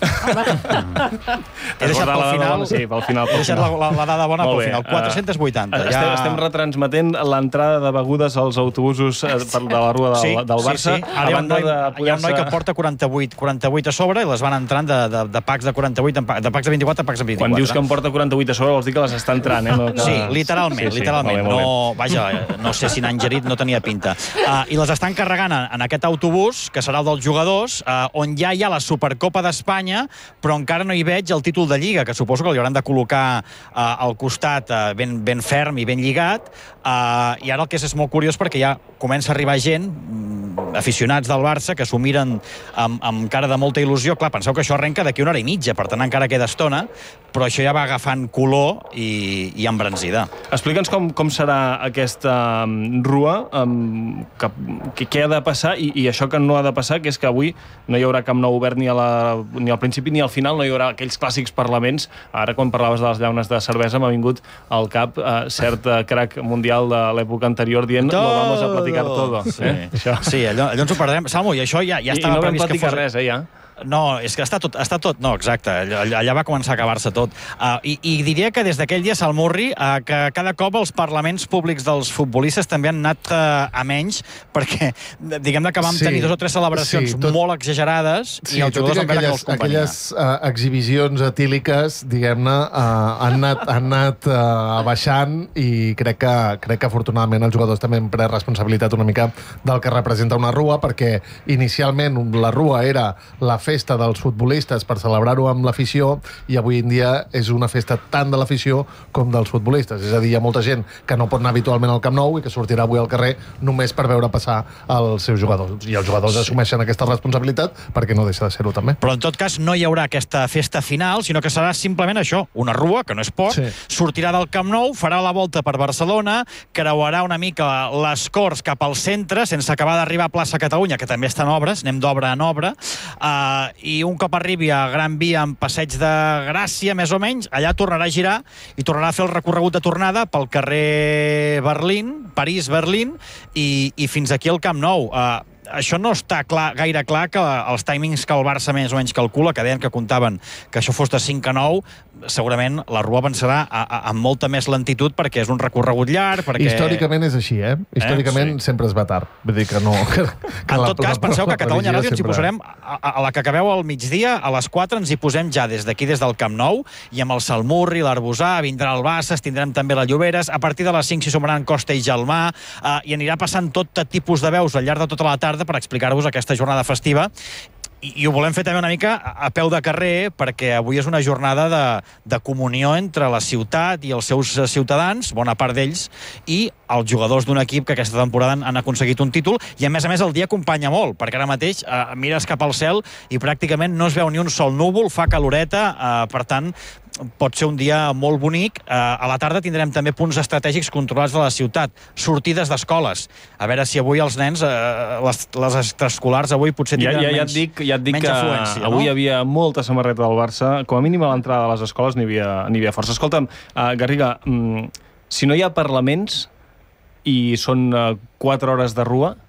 He deixat pel final... Sí, pel final. He deixat la, la, la dada bona pel final. quatre-centes vuitanta. Uh, estem, ja... estem retransmetent l'entrada de begudes als autobusos uh, per de la rua del, sí, del Barça. Sí, sí. Ara hi ha, un noi, de hi ha un noi que porta quaranta-vuit, quaranta-vuit a sobre i les van entrant de, de, de packs de quaranta-vuit, de packs de vint-i-quatre a packs de vint-i-quatre. Quan dius que em porta quaranta-vuit a sobre vols dir que les està entrant, eh? No, que... Sí, literalment, sí, sí, literalment. Molt bé, molt bé. No, vaja, no sé si n'ha ingerit, no tenia pinta. Uh, I les estan carregant en, en aquest autobús, que serà el dels jugadors, uh, on ja hi ha la Supercopa d'Espanya, però encara no hi veig el títol de Lliga, que suposo que li hauran de col·locar uh, al costat uh, ben, ben ferm i ben lligat, uh, i ara el que és, és molt curiós perquè ja comença a arribar gent, aficionats del Barça, que s'ho miren amb, amb cara de molta il·lusió. Clar, penseu que això arrenca d'aquí una hora i mitja, per tant encara queda estona, però això ja va agafant color i, i embranzida. Explica'ns com, com serà aquesta um, rua, um, que, que, què ha de passar, i, i això que no ha de passar, que és que avui no hi haurà Camp Nou obert ni, a la, ni al principi ni al final, no hi haurà aquells clàssics parlaments. Ara, quan parlaves de les llaunes de cervesa, m'ha vingut al cap uh, cert uh, crac mundial de l'època anterior dient todo. Lo vamos a platicar todo. Sí, eh? sí allò, allò ens ho perdrem. Salmo, i això ja, ja I, estava i no previst que fos... res, eh, ja? No, és que està tot, està tot... No, exacte, allà, allà va començar a acabar-se tot. Uh, i, I diria que des d'aquell dia, Salmurri, uh, que cada cop els parlaments públics dels futbolistes també han anat uh, a menys, perquè diguem que vam sí, tenir dos o tres celebracions sí, tot, molt exagerades sí, i els jugadors van veure que no els companyia. Aquelles uh, exhibicions etíliques, diguem-ne, uh, han anat, han anat uh, baixant i crec que, crec que afortunadament els jugadors també han pres responsabilitat una mica del que representa una rua, perquè inicialment la rua era la festa dels futbolistes per celebrar-ho amb l'afició i avui en dia és una festa tant de l'afició com dels futbolistes. És a dir, hi ha molta gent que no pot anar habitualment al Camp Nou i que sortirà avui al carrer només per veure passar els seus jugadors. I els jugadors sí. assumeixen aquesta responsabilitat perquè no deixa de ser-ho també. Però en tot cas no hi haurà aquesta festa final, sinó que serà simplement això, una rua, que no és poc, sí. sortirà del Camp Nou, farà la volta per Barcelona, creuarà una mica les Corts cap al centre, sense acabar d'arribar a plaça Catalunya, que també està en obres, anem d'obra en obra, eh, i un cop arribi a Gran Via en Passeig de Gràcia, més o menys, allà tornarà a girar i tornarà a fer el recorregut de tornada pel carrer Berlín, París-Berlín, i, i fins aquí al Camp Nou. Uh, això no està clar, gaire clar, que els timings que el Barça més o menys calcula, que deien que comptaven que això fos de cinc a nou, segurament la rua avançarà a, a, amb molta més lentitud perquè és un recorregut llarg, perquè... Històricament és així, eh? Històricament eh? sí. sempre es va tard. Vull dir que no... Que, que en tot la, cas, la, penseu que a Catalunya Ràdio ens hi posarem, a, a la que acabeu al migdia, a les quatre ens hi posem ja des d'aquí, des del Camp Nou, i amb el Salmurri, l'Arbusà, vindrà el Bassas, tindrem també la Lloberes, a partir de les cinc s'hi sumaran Costa i Gelmà, eh, i anirà passant tot tipus de veus al llarg de tota la tarda per explicar-vos aquesta jornada festiva. I, i ho volem fer també una mica a, a peu de carrer, perquè avui és una jornada de, de comunió entre la ciutat i els seus ciutadans, bona part d'ells, i els jugadors d'un equip que aquesta temporada han, han aconseguit un títol, i a més a més el dia acompanya molt, perquè ara mateix eh, mires cap al cel i pràcticament no es veu ni un sol núvol, fa caloreta, eh, per tant pot ser un dia molt bonic. Eh, a la tarda tindrem també punts estratègics controlats de la ciutat, sortides d'escoles. A veure si avui els nens, eh, les, les extraescolars avui potser tindran ja, ja, ja menys, et dic, ja et dic menys que afluència. Avui no? hi havia molta samarreta del Barça, com a mínim a l'entrada de les escoles n'hi havia, n'hi havia força. Escolta'm, uh, Garriga, mm, si no hi ha parlaments i són uh, quatre hores de rua,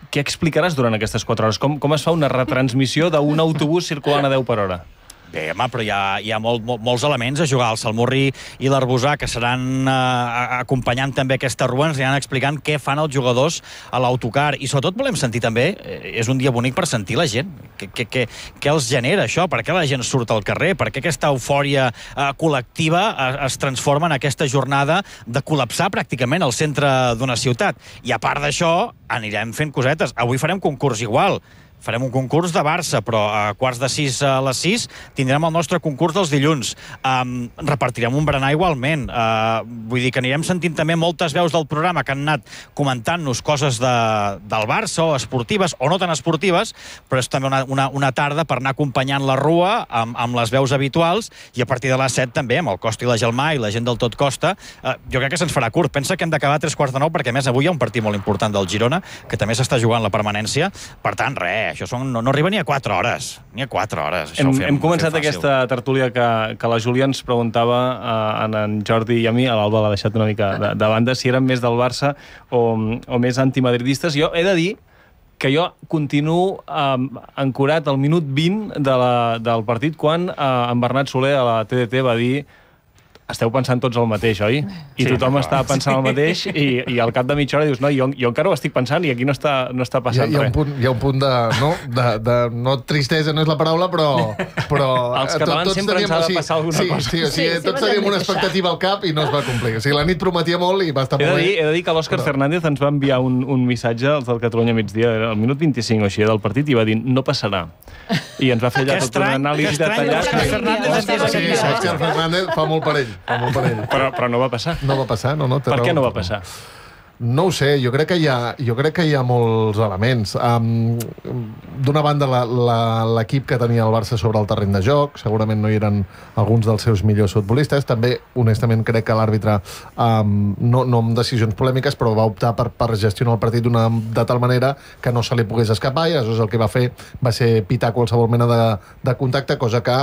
què explicaràs durant aquestes quatre hores? Com, com es fa una retransmissió d'un autobús circulant a deu per hora? Bé, home, però hi ha, hi ha molt, molt, molts elements a jugar. El Salmurri i l'Arbusà, que seran eh, acompanyant també aquesta rua, ens aniran explicant què fan els jugadors a l'autocar. I sobretot volem sentir també, eh, és un dia bonic per sentir la gent. Què, què, què els genera això? Per què la gent surt al carrer? Per què aquesta eufòria eh, col·lectiva es, es transforma en aquesta jornada de col·lapsar pràcticament el centre d'una ciutat? I a part d'això, anirem fent cosetes. Avui farem concurs igual. Farem un concurs de Barça, però a quarts de sis a les sis tindrem el nostre concurs dels dilluns. Um, repartirem un berenar igualment. Uh, vull dir que anirem sentint també moltes veus del programa que han anat comentant-nos coses de, del Barça, o esportives, o no tan esportives, però és també una, una, una tarda per anar acompanyant la rua amb, amb les veus habituals, i a partir de les set també, amb el Costa i la Gelmà i la gent del Tot Costa, uh, jo crec que se'ns farà curt. Pensa que hem d'acabar a tres quarts de nou, perquè a més avui hi ha un partit molt important del Girona, que també s'està jugant la permanència. Per tant, res, això són, no, no arriba ni a quatre hores. Ni a quatre hores. Això hem, ho fem, hem començat ho fem aquesta tertúlia que, que la Júlia ens preguntava a en Jordi i a mi, a l'Alba l'ha deixat una mica de, de banda, si eren més del Barça o, o més antimadridistes. Jo he de dir que jo continuo um, ancorat al minut vint de la, del partit quan uh, en Bernat Soler a la T D T va dir: esteu pensant tots el mateix, oi? I sí, tothom està pensant el mateix, i, i al cap de mitja hora dius, no, jo, jo encara ho estic pensant i aquí no està, no està passant hi ha, hi ha res. Un punt, hi ha un punt de, no, de, de, no tristesa no és la paraula, però... però Els catalans tot, sempre ens ha de passar alguna sí, cosa. Sí, sí, sí, sí, tots teníem una expectativa al cap i no es va complir. O sigui, la nit prometia molt i va estar he molt de dir, bé. He de dir que l'Òscar però... Fernández ens va enviar un, un missatge, els del Catalunya migdia, al minut vint-i-cinc o així del partit, i va dir, no passarà. I ens va fer allà tota una anàlisi detallat. Òscar Fernández fa molt per ell, fa molt per ell. Però, però no va passar. No va passar, no, no. Per què no va passar? No ho sé, jo crec que hi ha, jo crec que hi ha molts elements. Um, D'una banda, l'equip que tenia el Barça sobre el terreny de joc, segurament no hi eren alguns dels seus millors futbolistes. També, honestament, crec que l'àrbitre, um, no, no amb decisions polèmiques, però va optar per, per gestionar el partit d'una de tal manera que no se li pogués escapar, i aleshores el que va fer va ser pitar qualsevol mena de, de contacte, cosa que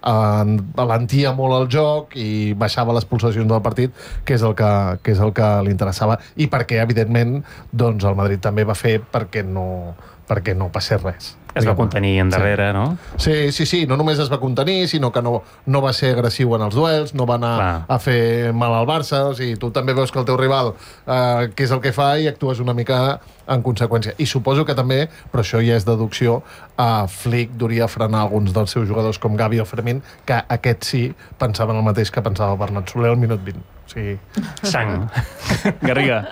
alentia molt el joc i baixava les pulsacions del partit, que és el que, que, és el que li interessava, i perquè, evidentment, doncs el Madrid també va fer perquè no, perquè no passés res. Es va contenir endarrere, sí. no? Sí, sí, sí, no només es va contenir, sinó que no, no va ser agressiu en els duels, no va anar Clar. a fer mal al Barça, o sigui, tu també veus que el teu rival eh, què és el que fa i actues una mica en conseqüència. I suposo que també, però això ja és deducció, eh, Flick duria frenar alguns dels seus jugadors com Gavi o Fermín, que aquests sí pensaven el mateix que pensava Bernat Soler al minut vint. O sigui... Sang. Garriga.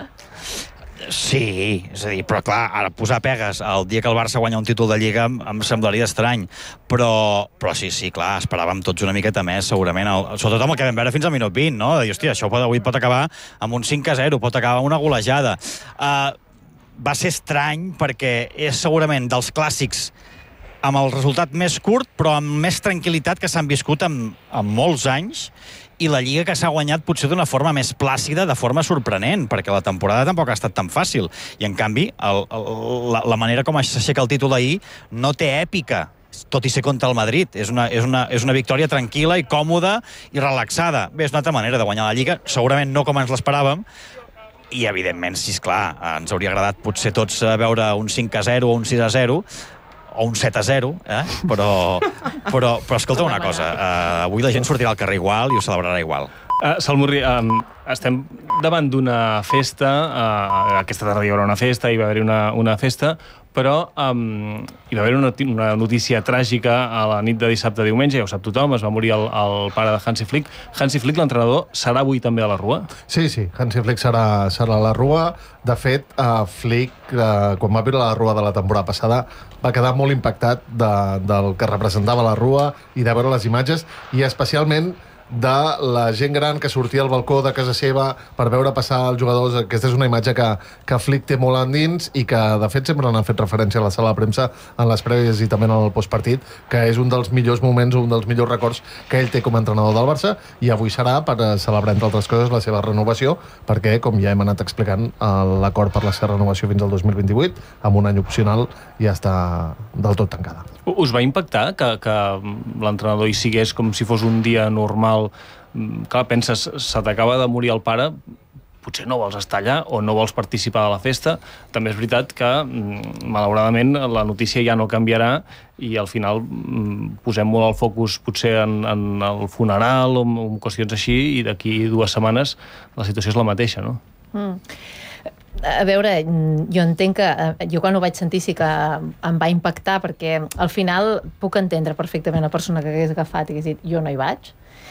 Sí, és a dir, però clar, ara posar pegues el dia que el Barça guanya un títol de Lliga em, em semblaria estrany, però, però sí, sí, clar, esperàvem tots una miqueta més, segurament, el, sobretot amb el que vam veure fins al minut vint, no? De dir, hòstia, això pot, avui pot acabar amb un cinc a zero, pot acabar amb una golejada. Uh, va ser estrany perquè és segurament dels clàssics amb el resultat més curt, però amb més tranquil·litat que s'han viscut en, en molts anys, i la Lliga que s'ha guanyat potser d'una forma més plàcida, de forma sorprenent, perquè la temporada tampoc ha estat tan fàcil. I, en canvi, el, el, la, la manera com s'aixeca el títol ahir no té èpica, tot i ser contra el Madrid. És una, és una, és una victòria tranquil·la i còmoda i relaxada. Bé, és una altra manera de guanyar la Lliga, segurament no com ens l'esperàvem, i, evidentment, sí, esclar, ens hauria agradat potser tots veure un cinc a zero o un sis a zero, o un set a zero, eh? però, però, però escolta una cosa, uh, avui la gent sortirà al carrer igual i ho celebrarà igual. Uh, Salmurri, um, estem davant d'una festa, uh, aquesta tarda hi haurà una festa, hi va haver una, una festa, però um, hi va haver una, una notícia tràgica a la nit de dissabte a diumenge, ja ho sap tothom, es va morir el, el pare de Hansi Flick. Hansi Flick, l'entrenador, serà avui també a la Rua? Sí, sí, Hansi Flick serà, serà a la Rua. De fet, uh, Flick, uh, quan va viure la Rua de la temporada passada, va quedar molt impactat de, del que representava la Rua i de veure les imatges, i especialment de la gent gran que sortia al balcó de casa seva per veure passar els jugadors. Aquesta és una imatge que, que Flick té molt endins i que, de fet, sempre n'ha fet referència a la sala de premsa en les prèvies i també en el postpartit, que és un dels millors moments, un dels millors records que ell té com a entrenador del Barça, i avui serà per celebrar, entre altres coses, la seva renovació, perquè, com ja hem anat explicant, l'acord per la seva renovació fins al dos mil vint-i-vuit, amb un any opcional, ja està del tot tancada. Us va impactar que, que l'entrenador hi sigués com si fos un dia normal? Clar, penses, se t'acaba de morir el pare, potser no vols estar allà o no vols participar de la festa. També és veritat que, malauradament, la notícia ja no canviarà i al final posem molt el focus potser en, en el funeral o en qüestions així i d'aquí dues setmanes la situació és la mateixa, no? Mm. A veure, jo entenc que jo quan ho vaig sentir sí que em va impactar perquè al final puc entendre perfectament la persona que hagués agafat i hagués dit jo no hi vaig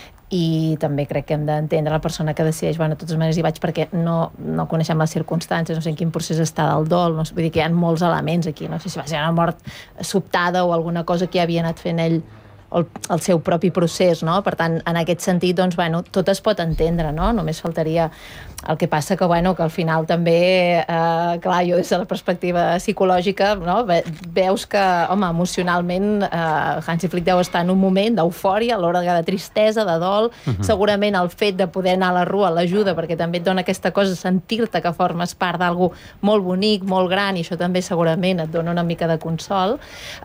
i també crec que hem d'entendre la persona que decideix, bueno, de totes maneres hi vaig perquè no, no coneixem les circumstàncies, no sé en quin procés està del dol, no sé, vull dir que hi ha molts elements aquí, no sé si va ser una mort sobtada o alguna cosa que ja havia anat fent ell el, el seu propi procés, no? Per tant, en aquest sentit, doncs, bueno, tot es pot entendre, no? Només faltaria el que passa que, bueno, que al final també, eh, clar, jo des de la perspectiva psicològica, no? Ve, veus que, home, emocionalment eh, Hansi Flick deu estar en un moment d'eufòria, a l'hora de tristesa, de dol, uh-huh. Segurament el fet de poder anar a la rua l'ajuda, perquè també et dona aquesta cosa, sentir-te que formes part d'algú molt bonic, molt gran, i això també segurament et dona una mica de consol,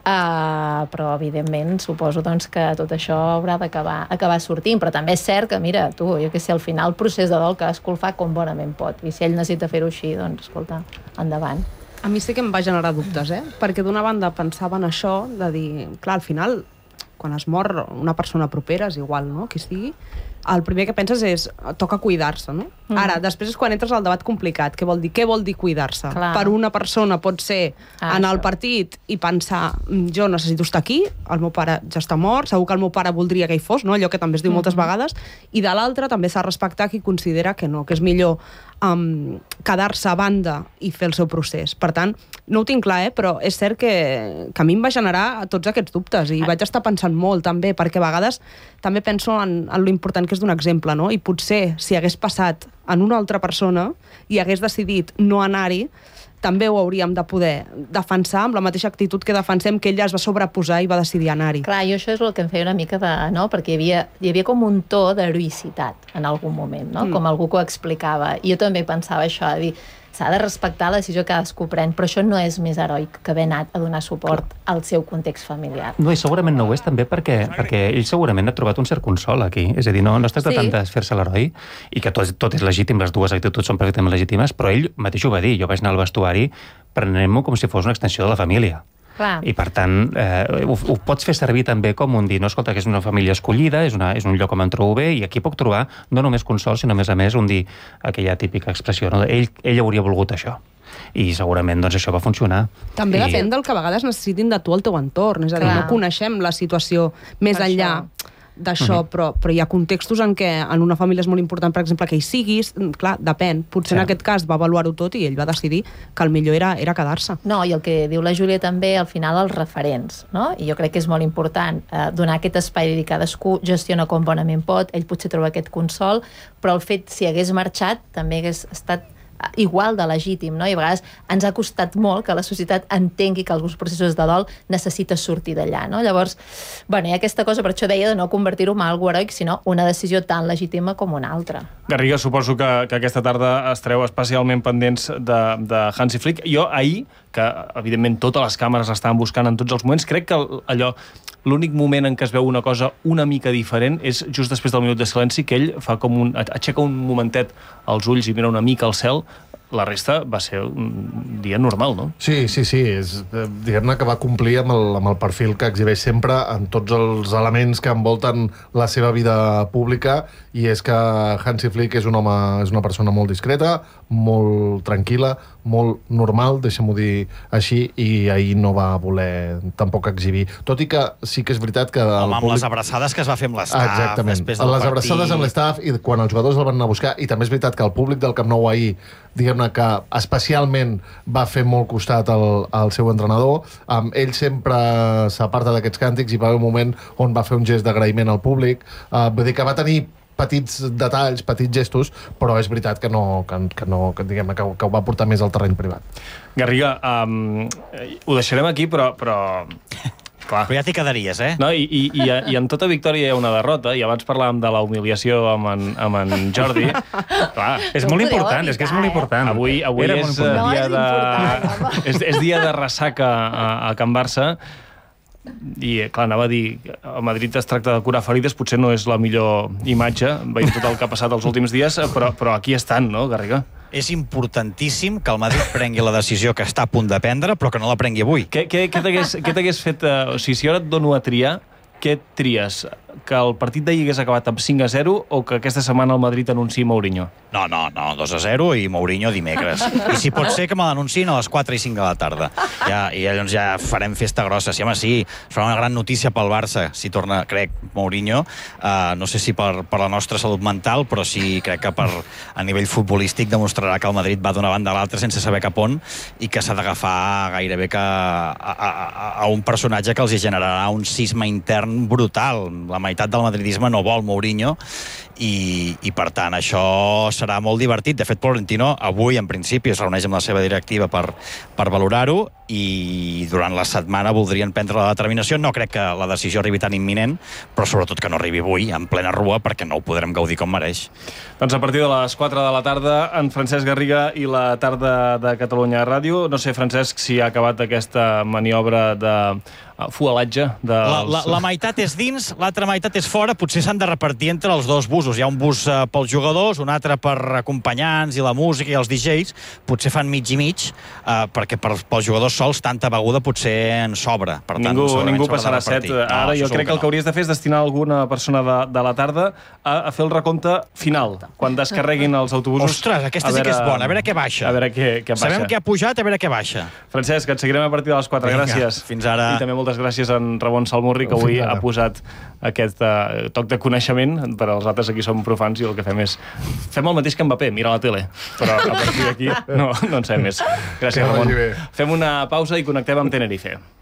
eh, però evidentment suposo doncs que tot això haurà d'acabar acabar sortint, però també és cert que, mira, tu, jo que sé, al final el procés de dol cadascú el fa com bonament pot, i si ell necessita fer-ho així, doncs, escolta, endavant. A mi sí que em va generar dubtes, eh? Perquè d'una banda pensava en això, de dir, clar, al final, quan es mor una persona propera, és igual, no?, qui sigui, el primer que penses és, toca cuidar-se, no? Mm. Ara, després és quan entres al debat complicat. Què vol dir? Què vol dir cuidar-se? Clar. Per una persona pot ser ah, anar al partit i pensar, jo necessito estar aquí, el meu pare ja està mort, segur que el meu pare voldria que hi fos, no? Allò que també es diu mm-hmm. moltes vegades, i de l'altra també s'ha de respectar qui considera que no, que és millor um, quedar-se a banda i fer el seu procés. Per tant, no ho tinc clar, eh? Però és cert que, que a mi em va generar tots aquests dubtes i vaig estar pensant molt també, perquè a vegades també penso en, en lo important que és d'un exemple, no? I potser si hagués passat en una altra persona i hagués decidit no anar-hi, també ho hauríem de poder defensar amb la mateixa actitud que defensem que ella es va sobreposar i va decidir anar-hi. Clar, i això és el que em feia una mica de... no? Perquè hi havia, hi havia com un to d'heroïcitat en algun moment, no? Mm. Com algú que ho explicava. I jo també pensava això, de dir, s'ha de respectar la decisió que cadascú pren, però això no és més heroic que haver anat a donar suport Clar. Al seu context familiar. No, i segurament no ho és també perquè, perquè ell segurament ha trobat un cert consol aquí. És a dir, no, no es tracta sí. tant de fer-se l'heroi i que tot, tot és legítim, les dues actituds són perfectament legítimes, però ell mateix ho va dir. Jo vaig anar al vestuari prenent-m'ho com si fos una extensió de la família. Clar. I per tant, eh, ho, ho pots fer servir també com un dir, no, escolta, que és una família escollida, és, una, és un lloc on em trobo bé, i aquí puc trobar no només consol, sinó a més a més un dir aquella típica expressió, no? ell, ell hauria volgut això. I segurament doncs, això va funcionar. També I... depèn del que a vegades necessitin de tu al teu entorn, és a dir, Clar. No coneixem la situació més per enllà això. D'això, uh-huh. però, però hi ha contextos en què en una família és molt important, per exemple, que hi siguis, clar, depèn. Potser sí. En aquest cas va avaluar-ho tot i ell va decidir que el millor era, era quedar-se. No, i el que diu la Júlia també, al final, els referents, no? I jo crec que és molt important eh, donar aquest espai i cadascú gestiona com bonament pot, ell potser troba aquest consol, però el fet, si hagués marxat, també hagués estat igual de legítim, no? I a vegades ens ha costat molt que la societat entengui que alguns processos de dol necessita sortir d'allà, no? Llavors, bueno, hi ha aquesta cosa, per això deia de no convertir-ho en algo heroic, sinó una decisió tan legítima com una altra. Garriga, suposo que, que aquesta tarda estareu especialment pendents de, de Hansi Flick. Jo ahir, que evidentment totes les càmeres l'estaven buscant en tots els moments, crec que allò, l'únic moment en què es veu una cosa una mica diferent és just després del minut de silenci, que ell fa com un, aixeca un momentet als ulls i mira una mica al cel. La resta va ser un dia normal, no? Sí, sí, sí. És, diguem-ne que va complir amb el, amb el perfil que exhibeix sempre en tots els elements que envolten la seva vida pública, i és que Hansi Flick és un home, és una persona molt discreta, molt tranquil·la, molt normal, deixem-ho dir així, i ahir no va voler tampoc exhibir. Tot i que sí que és veritat que... Home, amb públic... les abraçades que es va fer amb l'estaf. Exactament. Després del les partit... abraçades amb l'estaf i quan els jugadors el van anar a buscar, i també és veritat que el públic del Camp Nou ahir, diguem-ne que especialment va fer molt costat al, al seu entrenador. Um, ell sempre s'aparta d'aquests càntics i va haver un moment on va fer un gest d'agraïment al públic. Uh, vull dir que va tenir petits detalls, petits gestos, però és veritat que no, que, que, no, que, diguem, que, que ho va portar més al terreny privat. Garriga, um, ho deixarem aquí, però... però... Clar. Però ja t'hi quedaries, eh? No, i, i, i, i en tota victòria hi ha una derrota, i abans parlàvem de la humiliació amb en, amb en Jordi. Clar, és molt important, evitar, és que és molt important. Avui, avui és, dia no, és, de, és, és dia de ressaca a, a Can Barça. i, clar, anava a dir, a Madrid es tracta de curar ferides, potser no és la millor imatge, veient tot el que ha passat els últims dies, però, però aquí estan, no, Garriga? És importantíssim que el Madrid prengui la decisió que està a punt de prendre, però que no la prengui avui. Què, què, què t'hagués fet... Uh, o sigui, si jo ara et dono a triar, què tries? Que el partit d'ahir hagués acabat amb cinc a zero o que aquesta setmana el Madrid anunciï Mourinho? No, no, no, dos a zero i Mourinho dimecres. I si pot ser que me l'anunciïn a les quatre i cinc de la tarda. Ja, I llavors ja farem festa grossa. Sí, home, sí, serà una gran notícia pel Barça, si torna, crec, Mourinho. Uh, no sé si per, per la nostra salut mental, però sí crec que per, a nivell futbolístic demostrarà que el Madrid va d'una banda a l'altra sense saber cap on i que s'ha d'agafar gairebé que a, a, a, a un personatge que els generarà un cisma intern brutal. La meitat del madridisme no vol Mourinho i, i per tant això serà molt divertit. De fet, Florentino avui en principi es reuneix amb la seva directiva per, per valorar-ho i durant la setmana voldrien prendre la determinació. No crec que la decisió arribi tan imminent, però sobretot que no arribi avui en plena rua perquè no ho podrem gaudir com mereix. Doncs a partir de les quatre de la tarda en Francesc Garriga i la tarda de Catalunya Ràdio. No sé, Francesc, si ha acabat aquesta maniobra de fuelatge dels... La, la, la meitat és dins, l'altra meitat és fora, potser s'han de repartir entre els dos busos. Hi ha un bus uh, pels jugadors, un altre per acompanyants i la música i els D Js, potser fan mig i mig, uh, perquè per, pels jugadors sols tanta beguda potser en sobra. Per tant, ningú ningú passarà set. No, ara jo crec que el que hauries de fer és destinar alguna persona de, de la tarda a, a fer el recompte final, quan descarreguin els autobusos. Ostres, aquesta sí que és bona, a veure què baixa. A veure què, què baixa. Sabem què ha pujat, a veure què baixa. Francesc, et seguirem a partir de les quatre. Vinga, gràcies. Fins ara. I també moltes gràcies a en Ramon Salmurri, que avui ha posat aquest uh, toc de coneixement. Per als altres aquí som profans i el que fem és... Fem el mateix que Mbappé, mira la tele. Però a partir d'aquí no, no en sabem més. Gràcies, Ramon. Fem una pausa i connectem amb Tenerife.